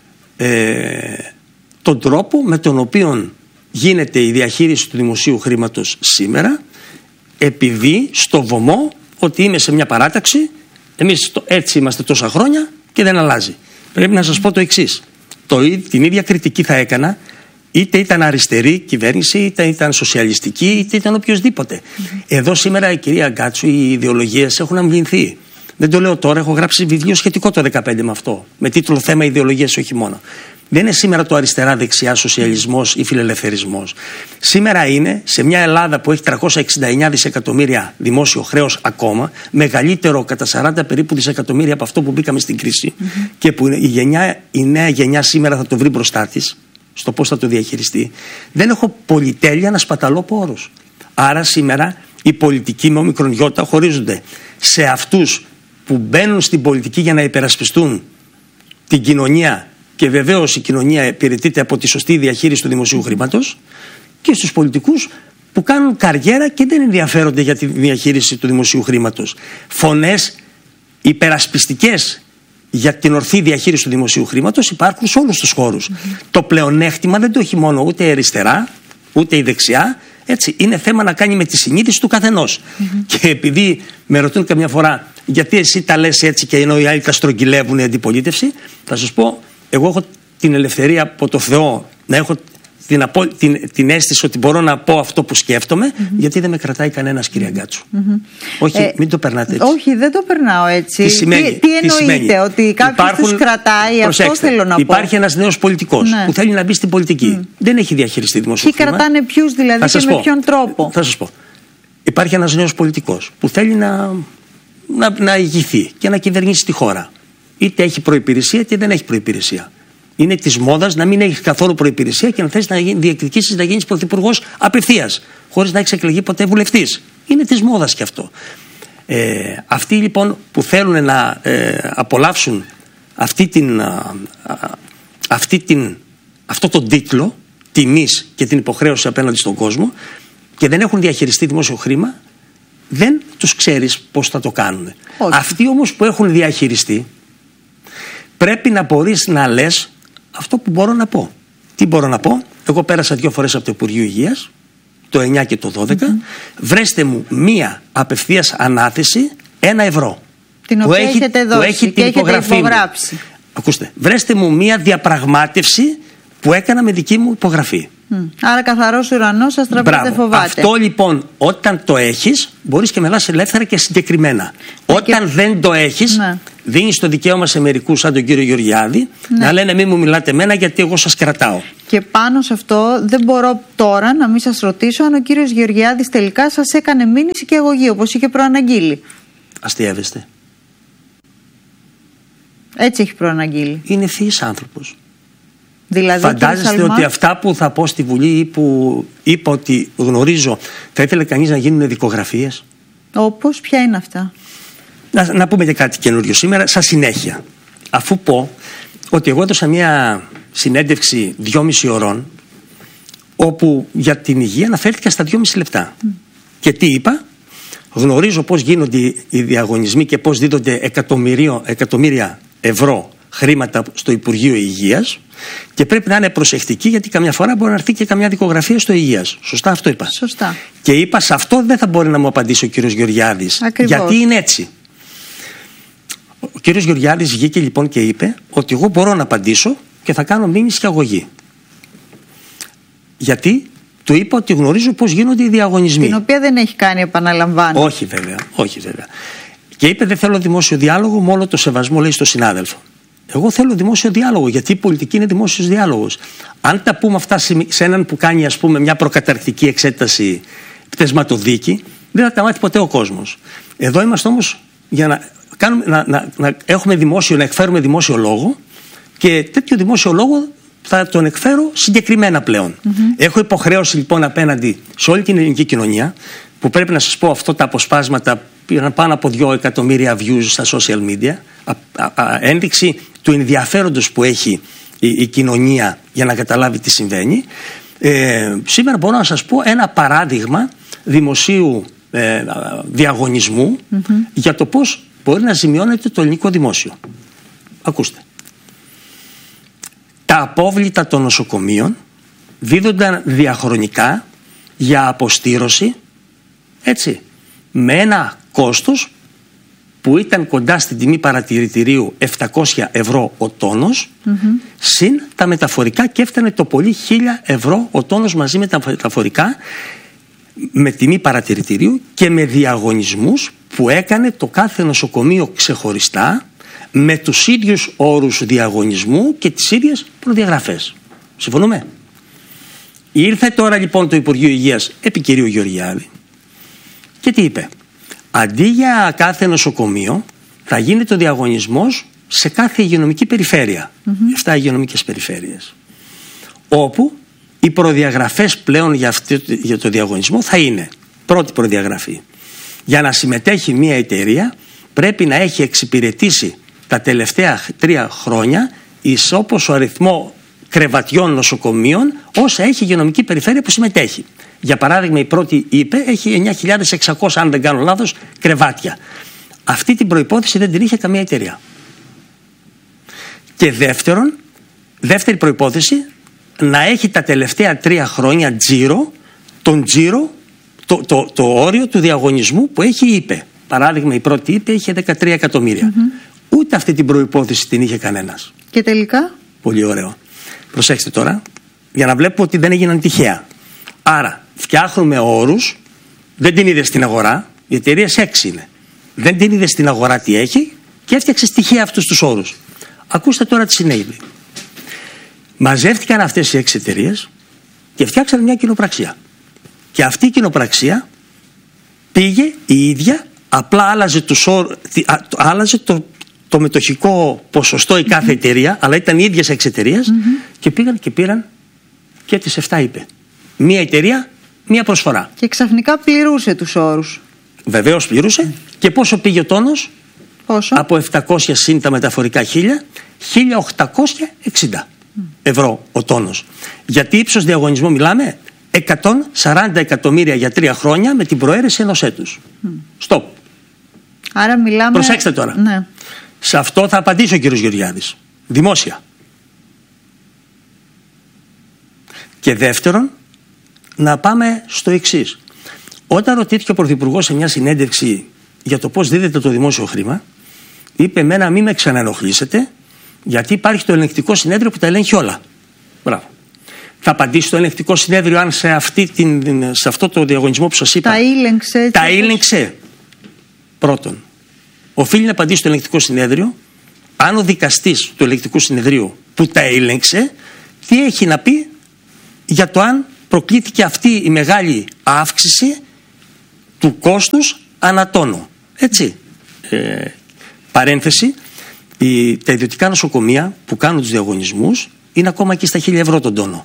τον τρόπο με τον οποίο γίνεται η διαχείριση του δημοσίου χρήματος σήμερα, επειδή στο βωμό ότι είμαι σε μια παράταξη, εμείς έτσι είμαστε τόσα χρόνια και δεν αλλάζει. Πρέπει να σας πω το εξής. Την ίδια κριτική θα έκανα είτε ήταν αριστερή κυβέρνηση, είτε ήταν σοσιαλιστική, είτε ήταν οποιοδήποτε. Εδώ σήμερα, η κυρία Γκάτσου, οι ιδεολογίες έχουν αμβληνθεί. Δεν το λέω τώρα, έχω γράψει βιβλίο σχετικό το 2015 με αυτό. Με τίτλο «Θέμα ιδεολογίες, όχι μόνο». Δεν είναι σήμερα το αριστερά-δεξιά σοσιαλισμός ή φιλελευθερισμός. Σήμερα είναι σε μια Ελλάδα που έχει 369 δισεκατομμύρια δημόσιο χρέος ακόμα, μεγαλύτερο κατά 40 περίπου δισεκατομμύρια από αυτό που μπήκαμε στην κρίση, και που η νέα γενιά σήμερα θα το βρει μπροστά της, στο πώς θα το διαχειριστεί. Δεν έχω πολυτέλεια να σπαταλώ πόρους. Άρα σήμερα οι πολιτικοί με όμικρον γιώτα χωρίζονται σε αυτούς που μπαίνουν στην πολιτική για να υπερασπιστούν την κοινωνία, και βεβαίως η κοινωνία υπηρετείται από τη σωστή διαχείριση του δημοσίου χρήματος, και στους πολιτικούς που κάνουν καριέρα και δεν ενδιαφέρονται για τη διαχείριση του δημοσίου χρήματος. Φωνές υπερασπιστικές για την ορθή διαχείριση του δημοσίου χρήματος υπάρχουν σε όλους τους χώρους. Το πλεονέκτημα δεν το έχει μόνο ούτε η αριστερά ούτε η δεξιά. Έτσι, είναι θέμα να κάνει με τη συνείδηση του καθενός. Και επειδή με ρωτούν καμιά φορά γιατί εσύ τα λες έτσι και ενώ οι άλλοι τα στρογγυλεύουν η αντιπολίτευση, θα σας πω, εγώ έχω την ελευθερία από το Θεό να έχω την αίσθηση ότι μπορώ να πω αυτό που σκέφτομαι, γιατί δεν με κρατάει κανένας, κυρία Γκάτσου. Όχι, μην το περνάτε έτσι. Όχι, δεν το περνάω έτσι. Τι εννοείτε, ότι κάποιος τους κρατάει? Αυτό θέλω να πω. Υπάρχει ένας νέος πολιτικός που θέλει να μπει στην πολιτική. Δεν έχει διαχειριστεί δημοσιο χρήμα. Τι κρατάνε ποιους δηλαδή και με ποιον τρόπο? Θα σας πω. Υπάρχει ένας νέος πολιτικός που θέλει να ηγηθεί και να κυβερνήσει τη χώρα. Είτε έχει προϋπηρεσία είτε δεν έχει προϋπηρεσία. Είναι της μόδας να μην έχει καθόλου προϋπηρεσία και να θες να διεκδικήσεις να γίνεις πρωθυπουργός απευθείας, χωρίς να έχεις εκλεγεί ποτέ βουλευτής. Είναι της μόδας και αυτό. Αυτοί λοιπόν που θέλουν να απολαύσουν αυτό τον τίτλο τιμής και την υποχρέωση απέναντι στον κόσμο και δεν έχουν διαχειριστεί δημόσιο χρήμα, δεν τους ξέρεις πώς θα το κάνουν. Αυτοί όμως που έχουν διαχειριστεί, πρέπει να μπορείς να λες αυτό που μπορώ να πω. Τι μπορώ να πω? Εγώ πέρασα 2 φορές από το Υπουργείο Υγείας, το 9 και το 12. Βρέστε μου μία απευθείας ανάθεση 1 ευρώ. Την οποία έχετε δώσει και έχετε υπογράψει. Ακούστε, βρέστε μου μία διαπραγμάτευση που έκανα με δική μου υπογραφή. Άρα καθαρός ουρανός, αστραπές δεν φοβάται. Αυτό λοιπόν, όταν το έχεις, μπορείς και μιλάς ελεύθερα και συγκεκριμένα. Όταν δεν το έχεις, δίνεις το δικαίωμα σε μερικούς, σαν τον κύριο Γεωργιάδη, να λένε μην μου μιλάτε εμένα γιατί εγώ σας κρατάω. Και πάνω σε αυτό δεν μπορώ τώρα να μην σας ρωτήσω αν ο κύριος Γεωργιάδης τελικά σας έκανε μήνυση και αγωγή, όπως είχε προαναγγείλει. Αστειεύεστε. Έτσι έχει προαναγγείλει. Είναι ευθύης άνθρωπος. Δηλαδή, φαντάζεστε ότι αυτά που θα πω στη Βουλή ή που είπα ότι γνωρίζω, θα ήθελε κανείς να γίνουν δικογραφίες? Όπως, ποια είναι αυτά? Να πούμε και κάτι καινούριο σήμερα, σαν συνέχεια. Αφού πω ότι εγώ έδωσα μια συνέντευξη 2,5 ώρων, όπου για την υγεία αναφέρθηκα στα 2,5 λεπτά. Και τι είπα? Γνωρίζω πώς γίνονται οι διαγωνισμοί και πώς δίδονται εκατομμύρια ευρώ χρήματα στο Υπουργείο Υγείας και πρέπει να είναι προσεκτικοί γιατί καμιά φορά μπορεί να έρθει και καμιά δικογραφία στο Υγείας. Σωστά αυτό είπα? Σωστά. Και είπα σε αυτό δεν θα μπορεί να μου απαντήσει ο κύριος Γεωργιάδης. Ακριβώς. Γιατί είναι έτσι. Ο κύριος Γεωργιάδης βγήκε λοιπόν και είπε ότι εγώ μπορώ να απαντήσω και θα κάνω μήνυση και αγωγή. Γιατί του είπα ότι γνωρίζω πώς γίνονται οι διαγωνισμοί. Την οποία δεν έχει κάνει, επαναλαμβάνω. Όχι βέβαια, όχι βέβαια. Και είπε δεν θέλω δημόσιο διάλογο, με όλο το σεβασμό λέει στο συνάδελφο. Εγώ θέλω δημόσιο διάλογο, γιατί η πολιτική είναι δημόσιος διάλογος. Αν τα πούμε αυτά σε έναν που κάνει ας πούμε μια προκαταρκτική εξέταση πτεσματοδίκη, δεν θα τα μάθει ποτέ ο κόσμος. Εδώ είμαστε όμως για να έχουμε δημόσιο, να εκφέρουμε δημόσιο λόγο και τέτοιο δημόσιο λόγο θα τον εκφέρω συγκεκριμένα πλέον. Έχω υποχρέωση λοιπόν απέναντι σε όλη την ελληνική κοινωνία, που πρέπει να σας πω αυτό τα αποσπάσματα πήραν πάνω από 2 εκατομμύρια views στα social media, ένδειξη του ενδιαφέροντος που έχει η κοινωνία για να καταλάβει τι συμβαίνει. Σήμερα μπορώ να σας πω ένα παράδειγμα δημοσίου διαγωνισμού για το πώς μπορεί να ζημιώνεται το ελληνικό δημόσιο. Ακούστε. Τα απόβλητα των νοσοκομείων δίδονταν διαχρονικά για αποστήρωση, έτσι, με ένα κόστος που ήταν κοντά στην τιμή παρατηρητηρίου 700 ευρώ ο τόνος, συν τα μεταφορικά και έφτανε το πολύ 1.000 ευρώ ο τόνος μαζί με τα μεταφορικά, με τιμή παρατηρητηρίου και με διαγωνισμούς που έκανε το κάθε νοσοκομείο ξεχωριστά, με τους ίδιους όρους διαγωνισμού και τις ίδιες προδιαγραφές. Συμφωνούμε? Ήρθε τώρα λοιπόν το Υπουργείο Υγείας επί κυρίου Γεωργιάδη και τι είπε? Αντί για κάθε νοσοκομείο θα γίνεται ο διαγωνισμός σε κάθε υγειονομική περιφέρεια, 7 υγειονομικές περιφέρειες, όπου οι προδιαγραφές πλέον για το διαγωνισμό θα είναι: πρώτη προδιαγραφή, για να συμμετέχει μια εταιρεία πρέπει να έχει εξυπηρετήσει τα τελευταία 3 χρόνια ισόποσο αριθμό κρεβατιών νοσοκομείων όσα έχει η υγειονομική περιφέρεια που συμμετέχει. Για παράδειγμα, η πρώτη είπε έχει 9.600, αν δεν κάνω λάθος, κρεβάτια. Αυτή την προϋπόθεση δεν την είχε καμία εταιρεία. Και δεύτερη προϋπόθεση, να έχει τα τελευταία 3 χρόνια τον τζίρο, το όριο του διαγωνισμού που έχει η ΥΠΕ. Παράδειγμα, η πρώτη ΥΠΕ είχε 13 εκατομμύρια. Ούτε αυτή την προϋπόθεση την είχε κανένας. Και τελικά? Πολύ ωραίο. Προσέξτε τώρα, για να βλέπουμε ότι δεν έγιναν τυχαία. Άρα, φτιάχνουμε όρους, δεν την είδε στην αγορά, η εταιρεία 6 είναι. Δεν την είδε στην αγορά τι έχει και έφτιαξε τυχαία αυτούς τους όρους. Ακούστε τώρα τι συνέβη. Μαζεύτηκαν αυτές οι 6 εταιρείες και φτιάξαν μια κοινοπραξία. Και αυτή η κοινοπραξία πήγε η ίδια, απλά άλλαζε το μετοχικό ποσοστό η κάθε εταιρεία, αλλά ήταν οι ίδιες 6 εταιρείες και πήγαν και πήραν και τις 7 είπε. Μία εταιρεία, μία προσφορά. Και ξαφνικά πληρούσε τους όρους. Βεβαίως πληρούσε. Και πόσο πήγε ο τόνος? Πόσο? Από 700 συν τα μεταφορικά 1.860 ευρώ ο τόνος. Γιατί ύψος διαγωνισμού μιλάμε? 140 εκατομμύρια για 3 χρόνια με την προαίρεση ενός έτους. Στοπ. Άρα μιλάμε... Προσέξτε τώρα. Ναι. Σε αυτό θα απαντήσει ο κύριος Γεωργιάδης. Δημόσια. Και δεύτερον, να πάμε στο εξής. Όταν ρωτήθηκε ο Πρωθυπουργός σε μια συνέντευξη για το πώς δίδεται το δημόσιο χρήμα, είπε εμένα μην με ξαναενοχλήσετε, γιατί υπάρχει το ελεγκτικό συνέδριο που τα ελέγχει όλα. Μπράβο. Θα απαντήσει στο ελεγκτικό συνέδριο αν σε αυτό το διαγωνισμό που σας είπα τα ήλεγξε. Πρώτον, οφείλει να απαντήσει στο ελεγκτικό συνέδριο αν ο δικαστής του ελεγκτικού συνεδρίου που τα ήλεγξε τι έχει να πει για το αν προκλήθηκε αυτή η μεγάλη αύξηση του κόστους ανατόνο. Έτσι. Παρένθεση, τα ιδιωτικά νοσοκομεία που κάνουν τους διαγωνισμούς είναι ακόμα και στα 1.000 ευρώ τον τόνο.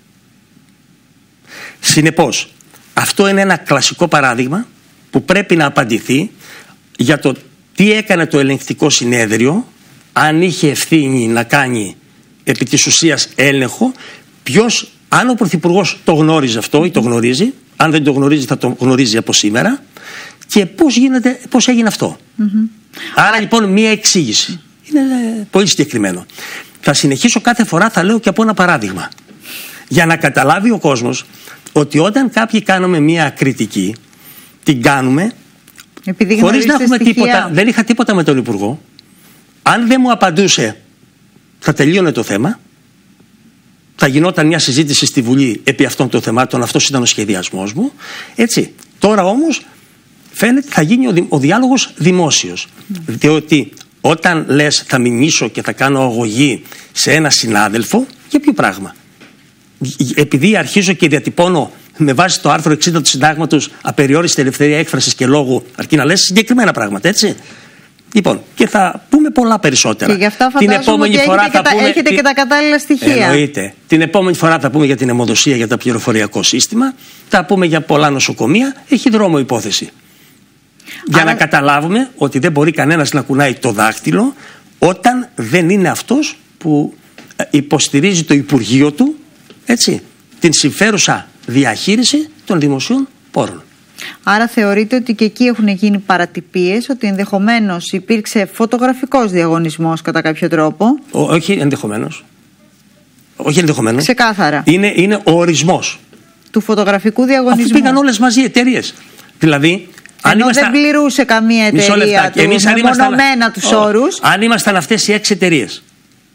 Συνεπώς, αυτό είναι ένα κλασικό παράδειγμα που πρέπει να απαντηθεί για το τι έκανε το ελεγκτικό συνέδριο, αν είχε ευθύνη να κάνει επί της ουσίας έλεγχο, αν ο Πρωθυπουργός το γνώριζε αυτό ή το γνωρίζει, αν δεν το γνωρίζει θα το γνωρίζει από σήμερα, και πώς έγινε αυτό. Άρα λοιπόν μία εξήγηση. Είναι πολύ συγκεκριμένο. Θα συνεχίσω κάθε φορά, θα λέω και από ένα παράδειγμα. Για να καταλάβει ο κόσμος ότι όταν κάποιοι κάνουμε μία κριτική, την κάνουμε χωρίς να έχουμε τίποτα. Δεν είχα τίποτα με τον Υπουργό. Αν δεν μου απαντούσε, θα τελείωνε το θέμα. Θα γινόταν μια συζήτηση στη Βουλή επί αυτών των θεμάτων. Αυτός ήταν ο σχεδιασμός μου. Έτσι. Τώρα όμως φαίνεται θα γίνει ο διάλογος δημόσιος. Διότι όταν λες θα μηνύσω και θα κάνω αγωγή σε ένα συνάδελφο, για ποιο πράγμα? Επειδή αρχίζω και διατυπώνω με βάση το άρθρο 60 του Συντάγματος απεριόριστη ελευθερία έκφρασης και λόγου, αρκεί να λες συγκεκριμένα πράγματα, έτσι. Λοιπόν, και θα πούμε πολλά περισσότερα. Και γι' αυτά φαντάζομαι ότι έχετε και τα κατάλληλα στοιχεία. Εννοείται. Την επόμενη φορά θα πούμε για την αιμοδοσία, για το πληροφοριακό σύστημα. Θα πούμε για πολλά νοσοκομεία. Έχει δρόμο υπόθεση. Για να καταλάβουμε ότι δεν μπορεί κανένας να κουνάει το δάχτυλο όταν δεν είναι αυτός που υποστηρίζει το Υπουργείο του, έτσι, την συμφέρουσα διαχείριση των δημοσίων πόρων. Άρα θεωρείτε ότι και εκεί έχουν γίνει παρατυπίες, ότι ενδεχομένως υπήρξε φωτογραφικός διαγωνισμός κατά κάποιο τρόπο? Όχι ενδεχομένως. Όχι ενδεχομένως. Ξεκάθαρα. Είναι ο ορισμός του φωτογραφικού διαγωνισμού. Αφού πήγαν όλες μαζί οι εταιρείες. Δηλαδή, ενώ δεν πληρούσε καμία εταιρεία μεμονωμένα τους όρους. Αν ήμασταν αυτές οι 6 εταιρείες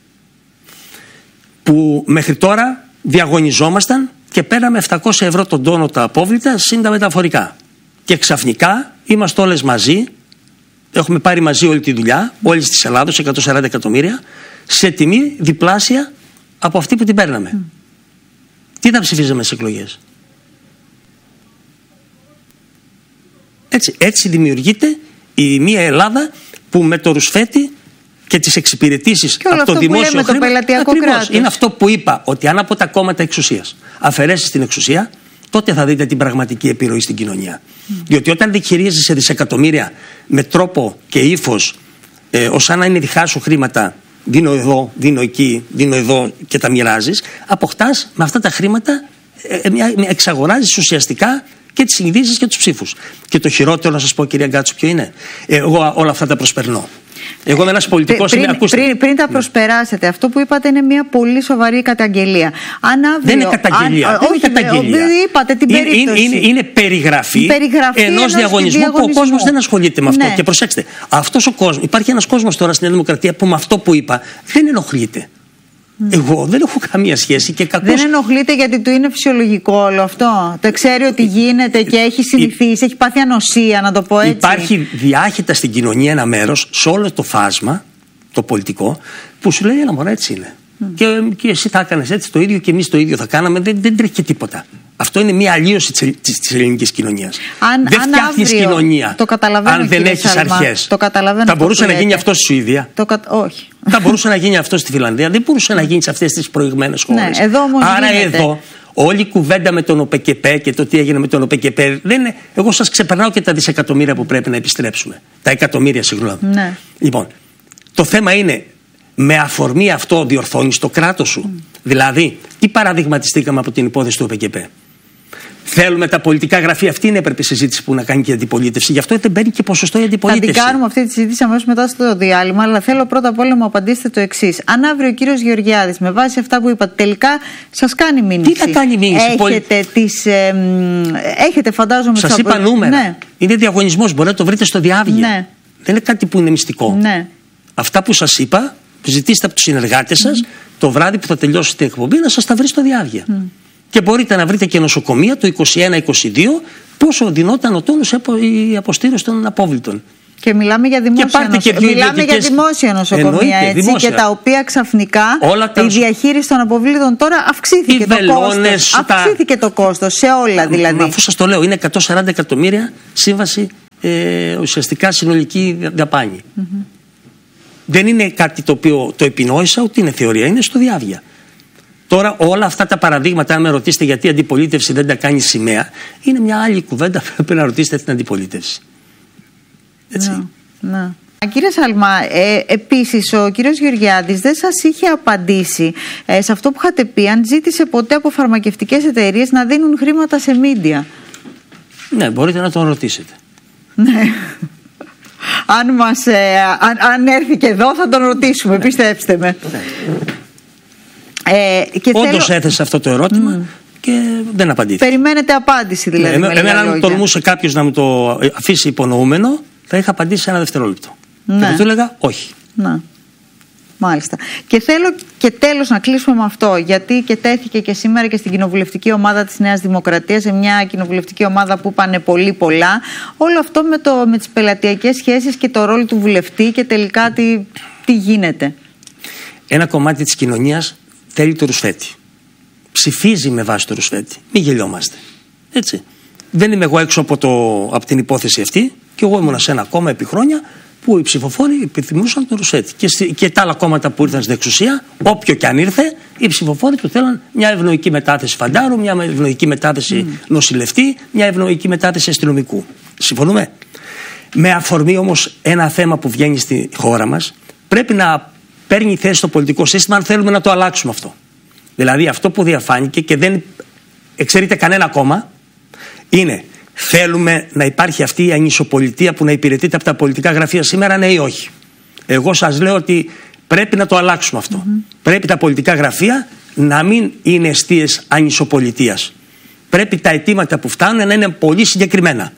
που μέχρι τώρα διαγωνιζόμασταν και πέραμε 700 ευρώ τον τόνο τα απόβλητα συν τα μεταφορικά. Και ξαφνικά είμαστε όλες μαζί, έχουμε πάρει μαζί όλη τη δουλειά, όλης της Ελλάδος, 140 εκατομμύρια, σε τιμή διπλάσια από αυτή που την παίρναμε. Τι θα ψηφίζαμε στις εκλογές? Έτσι δημιουργείται η μία Ελλάδα που με το ρουσφέτη και τις εξυπηρετήσεις από το δημόσιο χρήμα, είναι αυτό που είπα, ότι αν από τα κόμματα εξουσίας αφαιρέσεις την εξουσία, τότε θα δείτε την πραγματική επιρροή στην κοινωνία. Διότι όταν διαχειρίζεσαι δισεκατομμύρια με τρόπο και ύφος, ως να είναι δικά σου χρήματα, δίνω εδώ, δίνω εκεί, δίνω εδώ και τα μοιράζεις, αποκτάς με αυτά τα χρήματα, εξαγοράζεις ουσιαστικά και τις συνειδήσεις και τους ψήφους. Και το χειρότερο, να σας πω, κυρία Γκάτσου, ποιο είναι? Εγώ όλα αυτά τα προσπερνώ. Εγώ είμαι ένας πολιτικός. Πριν τα προσπεράσετε, αυτό που είπατε είναι μια πολύ σοβαρή καταγγελία. Δεν είναι καταγγελία. Είπατε την περίπτωση. Είναι περιγραφή ενός διαγωνισμού που ο κόσμος δεν ασχολείται με αυτό. Και προσέξτε, αυτός ο κόσμος, υπάρχει ένας κόσμος τώρα στην Νέα Δημοκρατία που με αυτό που είπα δεν ενοχλείται. Εγώ δεν έχω καμία σχέση και κακώς... Δεν ενοχλείται γιατί του είναι φυσιολογικό όλο αυτό? Το ξέρει ότι γίνεται και έχει συνηθίσει, έχει πάθει ανοσία, να το πω έτσι? Υπάρχει διάχυτα στην κοινωνία ένα μέρος, σε όλο το φάσμα, το πολιτικό, που σου λέει: «Έλα μωρά, έτσι είναι. Και εσύ θα έκανες έτσι το ίδιο και εμείς το ίδιο θα κάναμε». Δεν τρέχει και τίποτα. Αυτό είναι μια αλλίωση της ελληνικής κοινωνίας. Δεν φτιάχνεις κοινωνία αν δεν έχεις αρχές. Θα μπορούσε να γίνει αυτό στη Σουηδία? Όχι. Θα μπορούσε να γίνει αυτό στη Φιλανδία? Δεν μπορούσε να γίνει σε αυτές τις προηγμένες χώρες. Άρα εδώ όλη η κουβέντα με τον ΟΠΕΚΕΠΕ και το τι έγινε με τον ΟΠΕΚΕΠΕ, εγώ σας ξεπερνάω και τα δισεκατομμύρια που πρέπει να επιστρέψουμε. Τα εκατομμύρια, συγγνώμη. Λοιπόν, το θέμα είναι, με αφορμή αυτό διορθώνεις το κράτος σου? Δηλαδή, τι παραδειγματιστήκαμε από την υπόθεση του ΟΠΕΚΕΠΕ? Θέλουμε τα πολιτικά γραφεία, αυτή είναι έπρεπε συζήτηση που να κάνει και η αντιπολίτευση. Γι' αυτό δεν παίρνει και ποσοστό η αντιπολίτευση. Θα την κάνουμε αυτή τη συζήτηση αμέσως μετά στο διάλειμμα, αλλά θέλω πρώτα απ' όλα να μου απαντήσετε το εξής. Αν αύριο ο κύριος Γεωργιάδης, με βάση αυτά που είπατε, τελικά σας κάνει μήνυση. Τι θα κάνει μήνυση? Έχετε, φαντάζομαι. Σας είπα νούμερα. Ναι. Είναι διαγωνισμός, μπορείτε να το βρείτε στο διάβγεια. Ναι. Δεν είναι κάτι που είναι μυστικό. Ναι. Αυτά που σας είπα ζητήστε από τους συνεργάτες σας το βράδυ που θα τελειώσει την εκπομπή να σας τα βρει στο διάβγεια. Και μπορείτε να βρείτε και νοσοκομεία το 21-22 πόσο δινόταν ο τόνος η αποστήρωση των απόβλητων. Και μιλάμε για δημόσια νοσοκομεία, έτσι, δημόσια. Και τα οποία ξαφνικά η διαχείριση των αποβλήτων τώρα αυξήθηκε αυξήθηκε το κόστος σε όλα δηλαδή. Αφού σας το λέω, είναι 140 εκατομμύρια σύμβαση ουσιαστικά συνολική δαπάνη. Δεν είναι κάτι το οποίο το επινόησα, ούτε είναι θεωρία, είναι στο διάβγεια. Τώρα όλα αυτά τα παραδείγματα, αν με ρωτήσετε γιατί η αντιπολίτευση δεν τα κάνει σημαία, είναι μια άλλη κουβέντα που πρέπει να ρωτήσετε την αντιπολίτευση. Έτσι. Ναι. Κύριε Σάλμα, επίσης ο κύριος Γεωργιάδης δεν σας είχε απαντήσει σε αυτό που είχατε πει, αν ζήτησε ποτέ από φαρμακευτικές εταιρείες να δίνουν χρήματα σε μίντια. Ναι, μπορείτε να τον ρωτήσετε. Ναι. Αν έρθει και εδώ θα τον ρωτήσουμε, πιστέψτε με. Όντως έθεσε αυτό το ερώτημα και δεν απαντήθηκε. Περιμένετε απάντηση δηλαδή. Εμένα αν τολμούσε κάποιος να μου το αφήσει υπονοούμενο, θα είχα απαντήσει σε ένα δευτερόλεπτο. Και θα του έλεγα όχι. Να. Μάλιστα. Και θέλω και τέλος να κλείσουμε με αυτό, γιατί και τέθηκε και σήμερα και στην κοινοβουλευτική ομάδα της Νέας Δημοκρατίας, σε μια κοινοβουλευτική ομάδα που είπανε πολύ πολλά, όλο αυτό με τις πελατειακές σχέσεις και το ρόλο του βουλευτή και τελικά τι γίνεται. Ένα κομμάτι της κοινωνίας θέλει το ρουσφέτη. Ψηφίζει με βάση το ρουσφέτη. Μην γελιόμαστε. Έτσι. Δεν είμαι εγώ έξω από την υπόθεση αυτή, και εγώ ήμουν σε ένα κόμμα επί χρόνια που οι ψηφοφόροι επιθυμούσαν το ρουσφέτη. Και τα άλλα κόμματα που ήρθαν στην εξουσία, όποιο και αν ήρθε, οι ψηφοφόροι του θέλαν μια ευνοϊκή μετάθεση φαντάρου, μια ευνοϊκή μετάθεση νοσηλευτή, μια ευνοϊκή μετάθεση αστυνομικού. Συμφωνούμε. Με αφορμή όμως ένα θέμα που βγαίνει στη χώρα μας, πρέπει να παίρνει θέση στο πολιτικό σύστημα αν θέλουμε να το αλλάξουμε αυτό. Δηλαδή αυτό που διαφάνηκε και δεν εξαιρείται κανένα κόμμα είναι: θέλουμε να υπάρχει αυτή η ανισοπολιτεία που να υπηρετείται από τα πολιτικά γραφεία σήμερα, ναι ή όχι? Εγώ σας λέω ότι πρέπει να το αλλάξουμε αυτό. Πρέπει τα πολιτικά γραφεία να μην είναι εστίες ανισοπολιτείας. Πρέπει τα αιτήματα που φτάνουν να είναι πολύ συγκεκριμένα.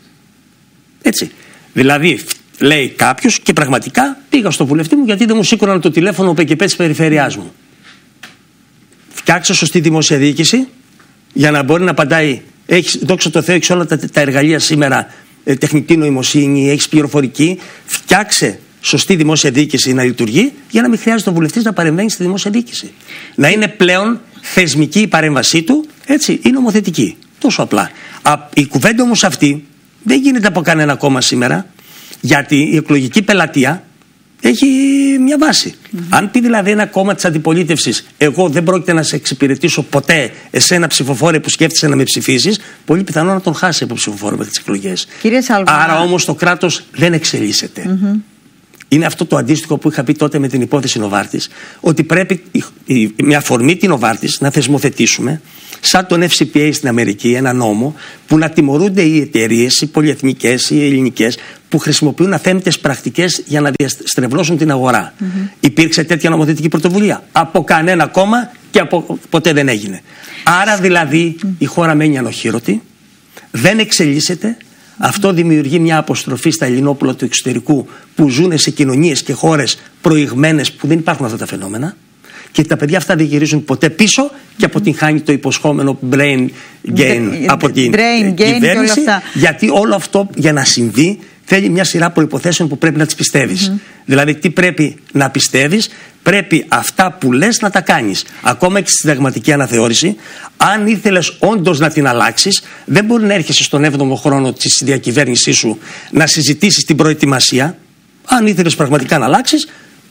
Έτσι. Δηλαδή, λέει κάποιος, και πραγματικά πήγα στο βουλευτή μου γιατί δεν μου σήκωναν το τηλέφωνο ΠΚΠ της περιφερειάς μου. Φτιάξε σωστή δημόσια διοίκηση για να μπορεί να απαντάει. Έχεις, δόξα τω Θεώ, έχεις όλα τα εργαλεία σήμερα, τεχνητή νοημοσύνη, έχεις πληροφορική. Φτιάξε σωστή δημόσια διοίκηση να λειτουργεί, για να μην χρειάζεται ο βουλευτής να παρεμβαίνει στη δημόσια διοίκηση. Να είναι πλέον θεσμική η παρέμβασή του, έτσι, ή νομοθετική. Τόσο απλά. Η κουβέντα όμως αυτή δεν γίνεται από κανένα κόμμα σήμερα, γιατί η εκλογική πελατεία έχει μια βάση. Αν πει δηλαδή ένα κόμμα της αντιπολίτευσης, εγώ δεν πρόκειται να σε εξυπηρετήσω ποτέ εσένα ψηφοφόρε που σκέφτεσαι να με ψηφίσεις, πολύ πιθανό να τον χάσει από ψηφοφόρο με τις εκλογές. Άρα όμως το κράτος δεν εξελίσσεται. Είναι αυτό το αντίστοιχο που είχα πει τότε με την υπόθεση Νοβάρτης, ότι πρέπει με αφορμή την Νοβάρτης να θεσμοθετήσουμε σαν τον FCPA στην Αμερική ένα νόμο που να τιμωρούνται οι εταιρείες, οι πολυεθνικές, οι ελληνικές, που χρησιμοποιούν αθέμητες πρακτικές για να διαστρεβλώσουν την αγορά. Υπήρξε τέτοια νομοθετική πρωτοβουλία? Από κανένα κόμμα και ποτέ δεν έγινε. Άρα δηλαδή η χώρα μένει ανοχήρωτη, δεν εξελίσσεται. Αυτό δημιουργεί μια αποστροφή στα ελληνόπουλα του εξωτερικού που ζουν σε κοινωνίες και χώρες προηγμένες που δεν υπάρχουν αυτά τα φαινόμενα, και τα παιδιά αυτά δεν γυρίζουν ποτέ πίσω και αποτυγχάνει το υποσχόμενο brain gain από την κυβέρνηση, γιατί όλο αυτό για να συμβεί θέλει μια σειρά προϋποθέσεων που πρέπει να τις πιστεύεις. Δηλαδή τι πρέπει να πιστεύεις? Πρέπει αυτά που λες να τα κάνεις. Ακόμα και στη συνταγματική αναθεώρηση, αν ήθελες όντως να την αλλάξεις, δεν μπορεί να έρχεσαι στον 7ο χρόνο της διακυβέρνησής σου να συζητήσεις την προετοιμασία. Αν ήθελες πραγματικά να αλλάξεις,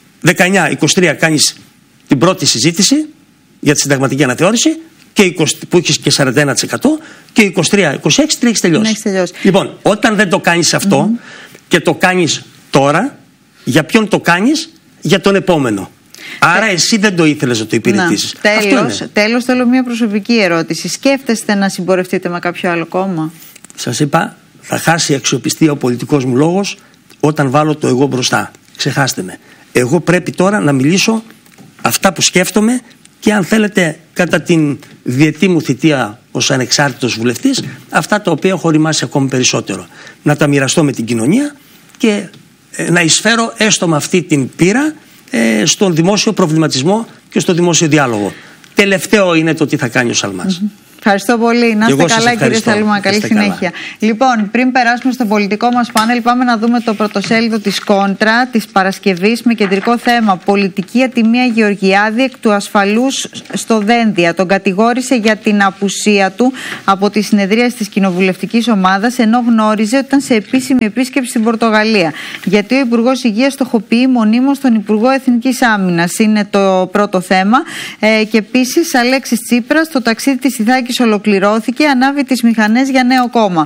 19-23 κάνεις την πρώτη συζήτηση για τη συνταγματική αναθεώρηση, και που έχεις και 41%, και 23-26 τρέχεις τελειώσει. Λοιπόν, όταν δεν το κάνεις αυτό και το κάνεις τώρα, για ποιον το κάνεις? Για τον επόμενο. Άρα εσύ δεν το ήθελες να το υπηρετήσεις. Τέλος, θέλω μια προσωπική ερώτηση. Σκέφτεστε να συμπορευτείτε με κάποιο άλλο κόμμα? Σας είπα, θα χάσει αξιοπιστία ο πολιτικός μου λόγος όταν βάλω το εγώ μπροστά. Ξεχάστε με. Εγώ πρέπει τώρα να μιλήσω αυτά που σκέφτομαι, και αν θέλετε κατά την διετή μου θητεία ως ανεξάρτητος βουλευτής, αυτά τα οποία έχω οριμάσει ακόμη περισσότερο. Να τα μοιραστώ με την κοινωνία και να εισφέρω έστω με αυτή την πείρα στον δημόσιο προβληματισμό και στο δημόσιο διάλογο. Τελευταίο είναι το τι θα κάνει ο Σαλμάς. Ευχαριστώ πολύ. Να είστε καλά, κύριε Σαλμά. Καλή συνέχεια. Καλά. Λοιπόν, πριν περάσουμε στο πολιτικό μας πάνελ, πάμε να δούμε το πρωτοσέλιδο της Κόντρα της Παρασκευής με κεντρικό θέμα πολιτική ατιμία Γεωργιάδη εκ του ασφαλούς στο Δένδια. Τον κατηγόρησε για την απουσία του από τη συνεδρίαση της κοινοβουλευτικής ομάδας, ενώ γνώριζε ότι ήταν σε επίσημη επίσκεψη στην Πορτογαλία. Γιατί ο Υπουργός Υγείας στοχοποιεί μονίμως τον Υπουργό Εθνικής Άμυνας. Είναι το πρώτο θέμα. Και επίσης, Αλέξης Τσίπρας, το ταξίδι της Ιθάκης ολοκληρώθηκε, ανάβει τις μηχανές για νέο κόμμα.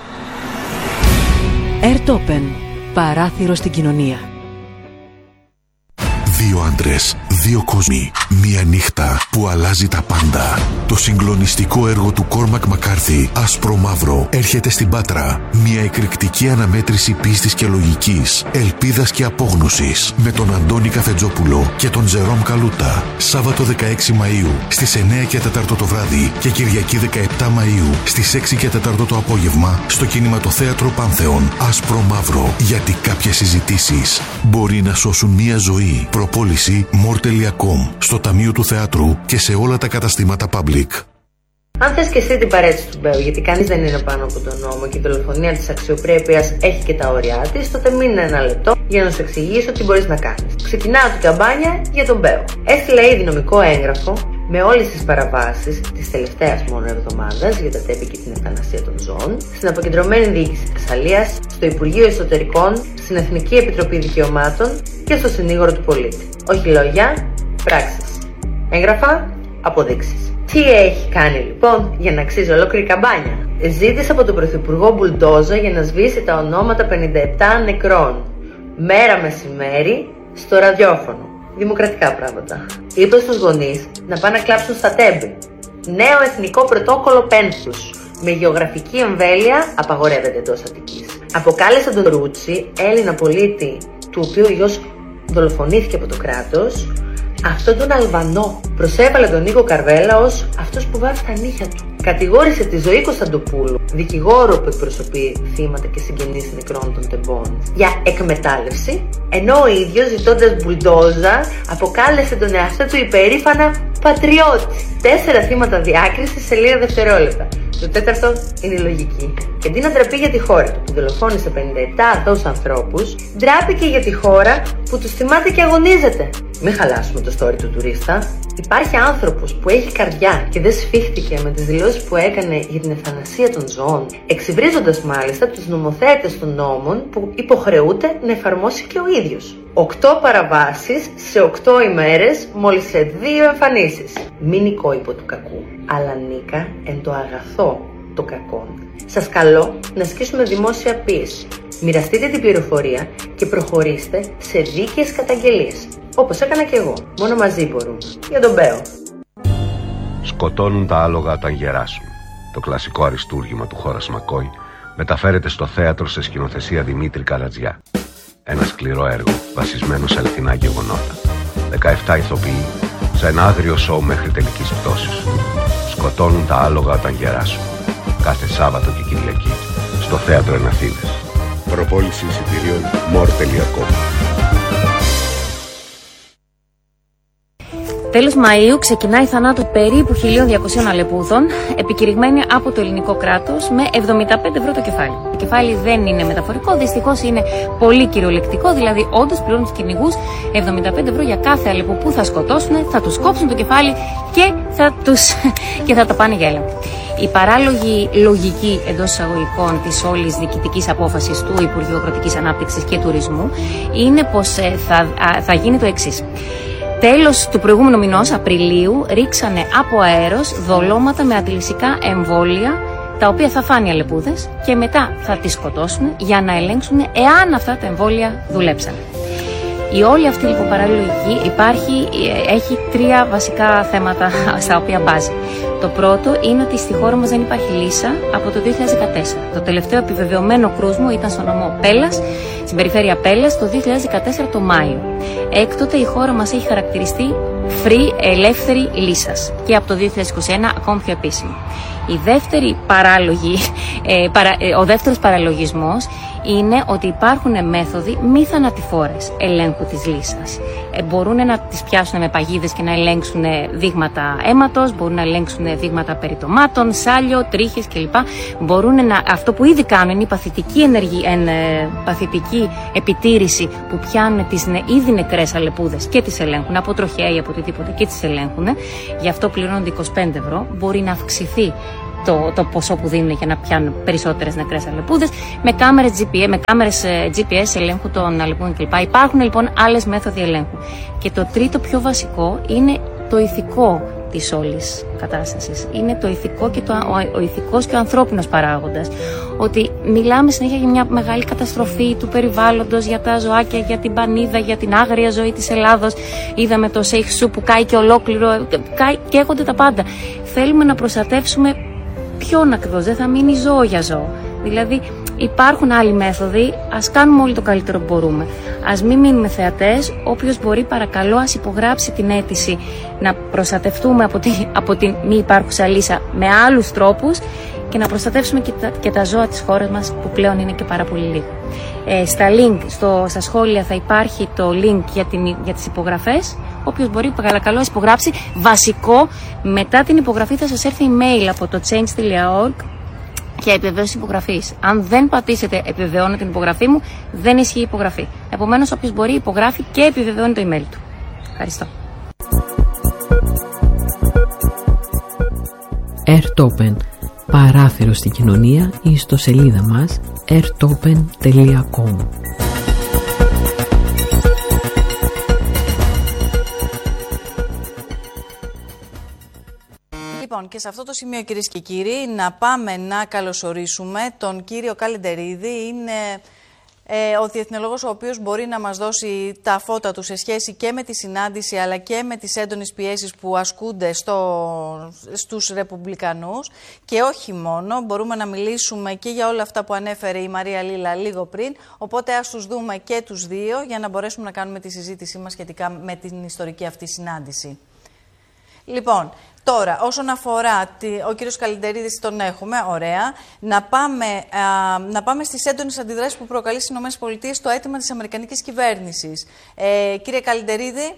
Ερτόπεν, παράθυρο στην κοινωνία. Δύο άντρες, δύο κόσμοι, μία νύχτα που αλλάζει τα πάντα. Το συγκλονιστικό έργο του Κόρμακ Μακάρθι, Άσπρο Μαύρο, έρχεται στην Πάτρα. Μία εκρηκτική αναμέτρηση πίστης και λογικής, ελπίδας και απόγνωσης, με τον Αντώνη Καφετζόπουλο και τον Τζερόμ Καλούτα. Σάββατο 16 Μαΐου στις 9 και 4 το βράδυ και Κυριακή 17 Μαΐου στις 6 και 4 το απόγευμα στο Κινηματοθέατρο Πάνθεον. Άσπρο Μαύρο, γιατί κάποιες συζητήσεις μπορεί να σώσουν μία ζωή. Προπόληση more.com, στο Ταμείο του Θεάτρου και σε όλα τα καταστήματα public. Αν θες και εσύ την παρέτηση του Μπέου, γιατί κανείς δεν είναι πάνω από τον νόμο και η δολοφονία της αξιοπρέπειας έχει και τα όρια της, τότε μείνε ένα λεπτό για να σου εξηγήσω τι μπορείς να κάνεις. Ξεκινάω την καμπάνια για τον Μπέου. Έστειλα ήδη νομικό έγγραφο με όλες τις παραβάσεις της τελευταίας μόνο εβδομάδας για τα τέπη και την ευθανασία των ζώων, στην Αποκεντρωμένη Διοίκηση Θεσσαλίας, στο Υπουργείο Εσωτερικών, στην Εθνική Επιτροπή Δικαιωμάτων και στο Συνήγορο του Πολίτη. Όχι λόγια, πράξεις. Έγγραφα, αποδείξεις. Τι έχει κάνει λοιπόν για να αξίζει ολόκληρη καμπάνια? Ζήτησε από τον Πρωθυπουργό μπουλντόζα για να σβήσει τα ονόματα 57 νεκρών. Μέρα μεσημέρι στο ραδιόφωνο. Δημοκρατικά πράγματα. Είπε στους γονείς να πάνε να κλάψουν στα τέμπη. Νέο εθνικό πρωτόκολλο πένθους. Με γεωγραφική εμβέλεια απαγορεύεται εντός Αττικής. Αποκάλεσε τον Ρούτσι, Έλληνα πολίτη, του οποίου ο γιος δολοφονήθηκε από το κράτος, αυτόν τον Αλβανό. Προσέβαλε τον Νίκο Καρβέλα ως αυτός που βάζει τα νύχια του. Κατηγόρησε τη Ζωή Κωνσταντοπούλου, δικηγόρο που εκπροσωπεί θύματα και συγγενείς νεκρών των τεμπών, για εκμετάλλευση, ενώ ο ίδιος, ζητώντας μπουλντόζα, αποκάλεσε τον εαυτό του υπερήφανα πατριώτη. 4 θύματα διάκρισης σε λίγα δευτερόλεπτα. Το τέταρτο είναι η λογική. Και αντί να ντραπεί για τη χώρα του που δολοφόνησε 57 αθώους ανθρώπους, ντράπηκε για τη χώρα που τους θυμάται και αγωνίζεται. Μην χαλάσουμε το story του τουρίστα. Υπάρχει άνθρωπος που έχει καρδιά και δεν σφίχτηκε με τις δηλώσεις που έκανε για την ευθανασία των ζώων, εξυβρίζοντας μάλιστα τους νομοθέτες των νόμων που υποχρεούται να εφαρμόσει και ο ίδιος. 8 παραβάσεις σε 8 ημέρες, μόλις σε 2 εμφανίσεις. Μην νικώ υπό του κακού, αλλά νίκα εν το αγαθό το κακό. Σας καλώ να ασκήσουμε δημόσια πίεση. Μοιραστείτε την πληροφορία και προχωρήστε σε δίκαιες καταγγελίες. Όπως έκανα και εγώ. Μόνο μαζί μπορούμε. Για τον Μπέο. Σκοτώνουν τα άλογα όταν γεράσουν. Το κλασικό αριστούργημα του Χόρας Μακόι μεταφέρεται στο θέατρο σε σκηνοθεσία Δημήτρη Καρατζιά. Ένα σκληρό έργο βασισμένο σε αληθινά γεγονότα. 17 ηθοποιοί σε ένα άγριο σοου μέχρι τελικής πτώσης. Σκοτώνουν τα άλογα όταν γεράσουν. Κάθε Σάββατο και Κυριακή στο θέατρο εν Αθήνες. Προπόληση εισιτηρίων more.com. Τέλος Μαΐου ξεκινάει η θανάτου περίπου 1.200 αλεπούδων, επικηρυγμένη από το ελληνικό κράτος με 75 ευρώ το κεφάλι. Το κεφάλι δεν είναι μεταφορικό, δυστυχώς είναι πολύ κυριολεκτικό, δηλαδή όντως πληρώνουν τους κυνηγούς 75 ευρώ για κάθε αλεπού που θα σκοτώσουν, θα τους κόψουν το κεφάλι και θα τα πάνε για έλεγχο. Η παράλογη λογική εντός εισαγωγικών της όλης διοικητικής απόφασης του Υπουργείου Αγροτικής Ανάπτυξης και Τουρισμού είναι πως θα γίνει το εξής. Τέλος του προηγούμενου μηνός, Απριλίου, ρίξανε από αέρος δολώματα με αντιλυσικά εμβόλια, τα οποία θα φάνε οι αλεπούδες και μετά θα τις σκοτώσουν για να ελέγξουν εάν αυτά τα εμβόλια δουλέψαν. Η όλη αυτή λοιπόν παράλληλη λογική έχει 3 βασικά θέματα στα οποία μπάζει. Το πρώτο είναι ότι στη χώρα μας δεν υπάρχει λύσα από το 2014. Το τελευταίο επιβεβαιωμένο κρούσμα ήταν στο νομό Πέλλας, στην περιφέρεια Πέλλας, το 2014 το Μάιο. Έκτοτε η χώρα μας έχει χαρακτηριστεί free, ελεύθερη λύσας και από το 2021 ακόμη πιο επίσημη. Η δεύτερη ο δεύτερος παραλογισμός είναι ότι υπάρχουν μέθοδοι μη θανατηφόρες ελέγχου της λύσας. Μπορούν να τις πιάσουν με παγίδες και να ελέγξουν δείγματα αίματος, μπορούν να ελέγξουν δείγματα περιτομάτων, σάλιο, τρίχες κλπ. Αυτό που ήδη κάνουν είναι η παθητική επιτήρηση που πιάνουν τις ήδη νεκρές αλεπούδες και τις ελέγχουν από τροχέα ή από οτιδήποτε και τις ελέγχουν. Γι' αυτό πληρώνονται 25 ευρώ. Μπορεί να αυξηθεί το ποσό που δίνουν για να πιάνουν περισσότερες νεκρές αλεπούδες με κάμερες GPS ελέγχου των αλεπούδων κλπ. Υπάρχουν λοιπόν άλλες μέθοδοι ελέγχου. Και το τρίτο πιο βασικό είναι το ηθικό της όλης κατάστασης. Είναι το ηθικό και ο ηθικός και ο ανθρώπινος παράγοντας. Ότι μιλάμε συνέχεια για μια μεγάλη καταστροφή του περιβάλλοντος, για τα ζωάκια, για την πανίδα, για την άγρια ζωή της Ελλάδος. Είδαμε το Σέιχ-Σου που κάει και ολόκληρο, καίγονται τα πάντα. Θέλουμε να προστατεύσουμε ποιον ακριβώς, δεν θα μείνει ζώο για ζώο. Δηλαδή υπάρχουν άλλοι μέθοδοι, ας κάνουμε όλοι το καλύτερο που μπορούμε. Ας μην μείνουμε θεατές, όποιος μπορεί παρακαλώ ας υπογράψει την αίτηση να προστατευτούμε από τη μη υπάρχουσα λύσα με άλλους τρόπους και να προστατεύσουμε και τα ζώα της χώρας μας που πλέον είναι και πάρα πολύ λίγα. Στα σχόλια θα υπάρχει το link για τις υπογραφές. Όποιος μπορεί παρακαλώ υπογράψει. Βασικό, μετά την υπογραφή θα σας έρθει email από το change.org και επιβεβαίωση υπογραφής. Αν δεν πατήσετε επιβεβαιώνω την υπογραφή μου, δεν ισχύει η υπογραφή. Επομένως, όποιος μπορεί υπογράφει και επιβεβαιώνει το email του. Ευχαριστώ. Airtopen. Παράθυρο στην κοινωνία, η ιστοσελίδα μας airtopen.com. Λοιπόν, και σε αυτό το σημείο, κυρίες και κύριοι, να πάμε να καλωσορίσουμε τον κύριο Καλεντερίδη. Είναι ο διεθνολόγος ο οποίος μπορεί να μας δώσει τα φώτα του σε σχέση και με τη συνάντηση αλλά και με τις έντονες πιέσεις που ασκούνται στους Ρεπουμπλικανούς και όχι μόνο. Μπορούμε να μιλήσουμε και για όλα αυτά που ανέφερε η Μαρία Λίλα λίγο πριν, οπότε ας τους δούμε και τους δύο για να μπορέσουμε να κάνουμε τη συζήτησή μας σχετικά με την ιστορική αυτή συνάντηση. Λοιπόν, τώρα, όσον αφορά ο κύριος Καλεντερίδης, τον έχουμε, ωραία. Να πάμε στις έντονες αντιδράσεις που προκαλεί στις ΗΠΑ το αίτημα της αμερικανικής κυβέρνησης. Κύριε Καλεντερίδη,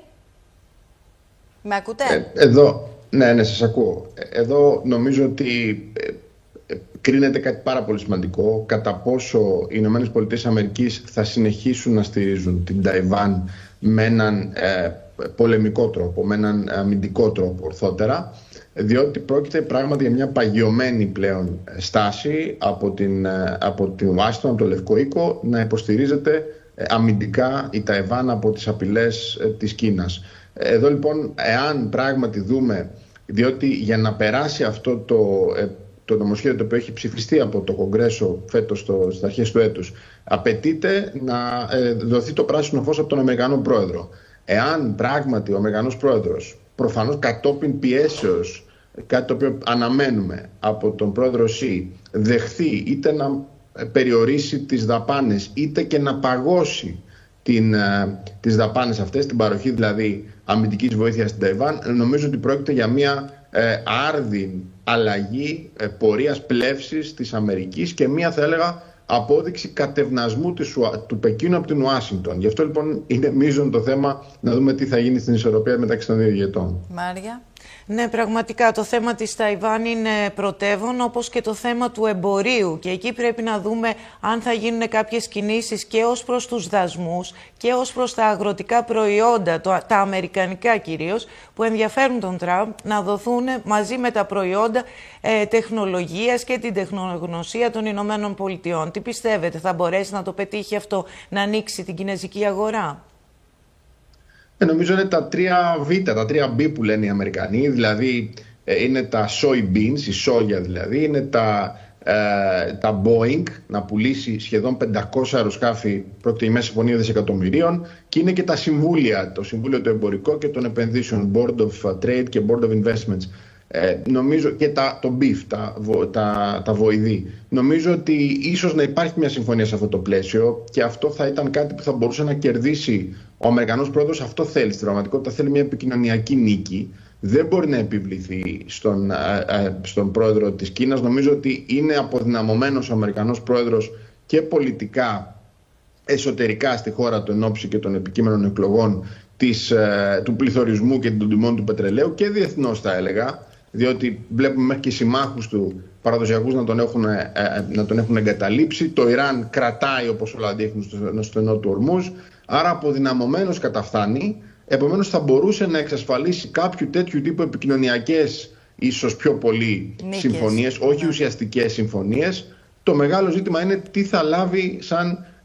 με ακούτε? Ναι, σας ακούω. Εδώ νομίζω ότι κρίνεται κάτι πάρα πολύ σημαντικό, κατά πόσο οι ΗΠΑ θα συνεχίσουν να στηρίζουν την Ταϊβάν με έναν πολεμικό τρόπο, με έναν αμυντικό τρόπο ορθότερα, διότι πρόκειται πράγματι για μια παγιωμένη πλέον στάση από την Ουάσιγκτον, από το Λευκό Οίκο, να υποστηρίζεται αμυντικά η Ταϊβάν από τις απειλές της Κίνας. Εδώ λοιπόν, εάν πράγματι δούμε, διότι για να περάσει αυτό το νομοσχέδιο το οποίο έχει ψηφιστεί από το Κογκρέσο φέτος στις αρχές του έτους, απαιτείται να δοθεί το πράσινο φως από τον Αμερικανό Πρόεδρο. Εάν πράγματι ο Αμερικανός Πρόεδρος, προφανώς κατόπιν πιέσεως, κάτι το οποίο αναμένουμε από τον Πρόεδρο Σι, δεχθεί είτε να περιορίσει τις δαπάνες είτε και να παγώσει τις δαπάνες αυτές, την παροχή δηλαδή αμυντικής βοήθειας στην Ταϊβάν, νομίζω ότι πρόκειται για μια άρδιν αλλαγή πορείας πλεύσης της Αμερικής και μια, θα έλεγα, απόδειξη κατευνασμού του Πεκίνου από την Ουάσιγκτον. Γι' αυτό λοιπόν είναι μείζον το θέμα να δούμε τι θα γίνει στην ισορροπία μεταξύ των δύο ηγετών. Μάρια. Ναι, πραγματικά το θέμα της Ταϊβάν είναι πρωτεύον, όπως και το θέμα του εμπορίου, και εκεί πρέπει να δούμε αν θα γίνουν κάποιες κινήσεις και ως προς τους δασμούς και ως προς τα αγροτικά προϊόντα, τα αμερικανικά κυρίως, που ενδιαφέρουν τον Τραμπ να δοθούν μαζί με τα προϊόντα τεχνολογίας και την τεχνογνωσία των Ηνωμένων Πολιτειών. Τι πιστεύετε, θα μπορέσει να το πετύχει αυτό, να ανοίξει την κινέζικη αγορά? Νομίζω είναι τα 3 Β, τα 3 B που λένε οι Αμερικανοί, δηλαδή είναι τα soybeans, η σόγια δηλαδή, είναι τα Boeing να πουλήσει σχεδόν 500 αεροσκάφη, πρόκειται για μια συμφωνία δισεκατομμυρίων, και είναι και τα συμβούλια, το Συμβούλιο του Εμπορικού και των Επενδύσεων, Board of Trade και Board of Investments. Νομίζω και το BIF, τα βοηδή. Νομίζω ότι ίσως να υπάρχει μια συμφωνία σε αυτό το πλαίσιο και αυτό θα ήταν κάτι που θα μπορούσε να κερδίσει ο Αμερικανός πρόεδρος. Αυτό θέλει στην πραγματικότητα, θέλει μια επικοινωνιακή νίκη. Δεν μπορεί να επιβληθεί στον πρόεδρο της Κίνας. Νομίζω ότι είναι αποδυναμωμένος ο Αμερικανός πρόεδρος και πολιτικά, εσωτερικά στη χώρα του εν ώψη και των επικείμενων εκλογών του πληθωρισμού και των τιμών του πετρελαίου και διεθνώς θα έλεγα, διότι βλέπουμε μέχρι και συμμάχους του παραδοσιακούς να τον έχουν εγκαταλείψει. Το Ιράν κρατάει, όπως όλα δείχνουν, στο στενό του Ορμούζ, άρα αποδυναμωμένος καταφθάνει. Επομένως θα μπορούσε να εξασφαλίσει κάποιο τέτοιου τύπου επικοινωνιακές, ίσως πιο πολύ συμφωνίες, όχι ουσιαστικές συμφωνίες. Το μεγάλο ζήτημα είναι τι θα λάβει σαν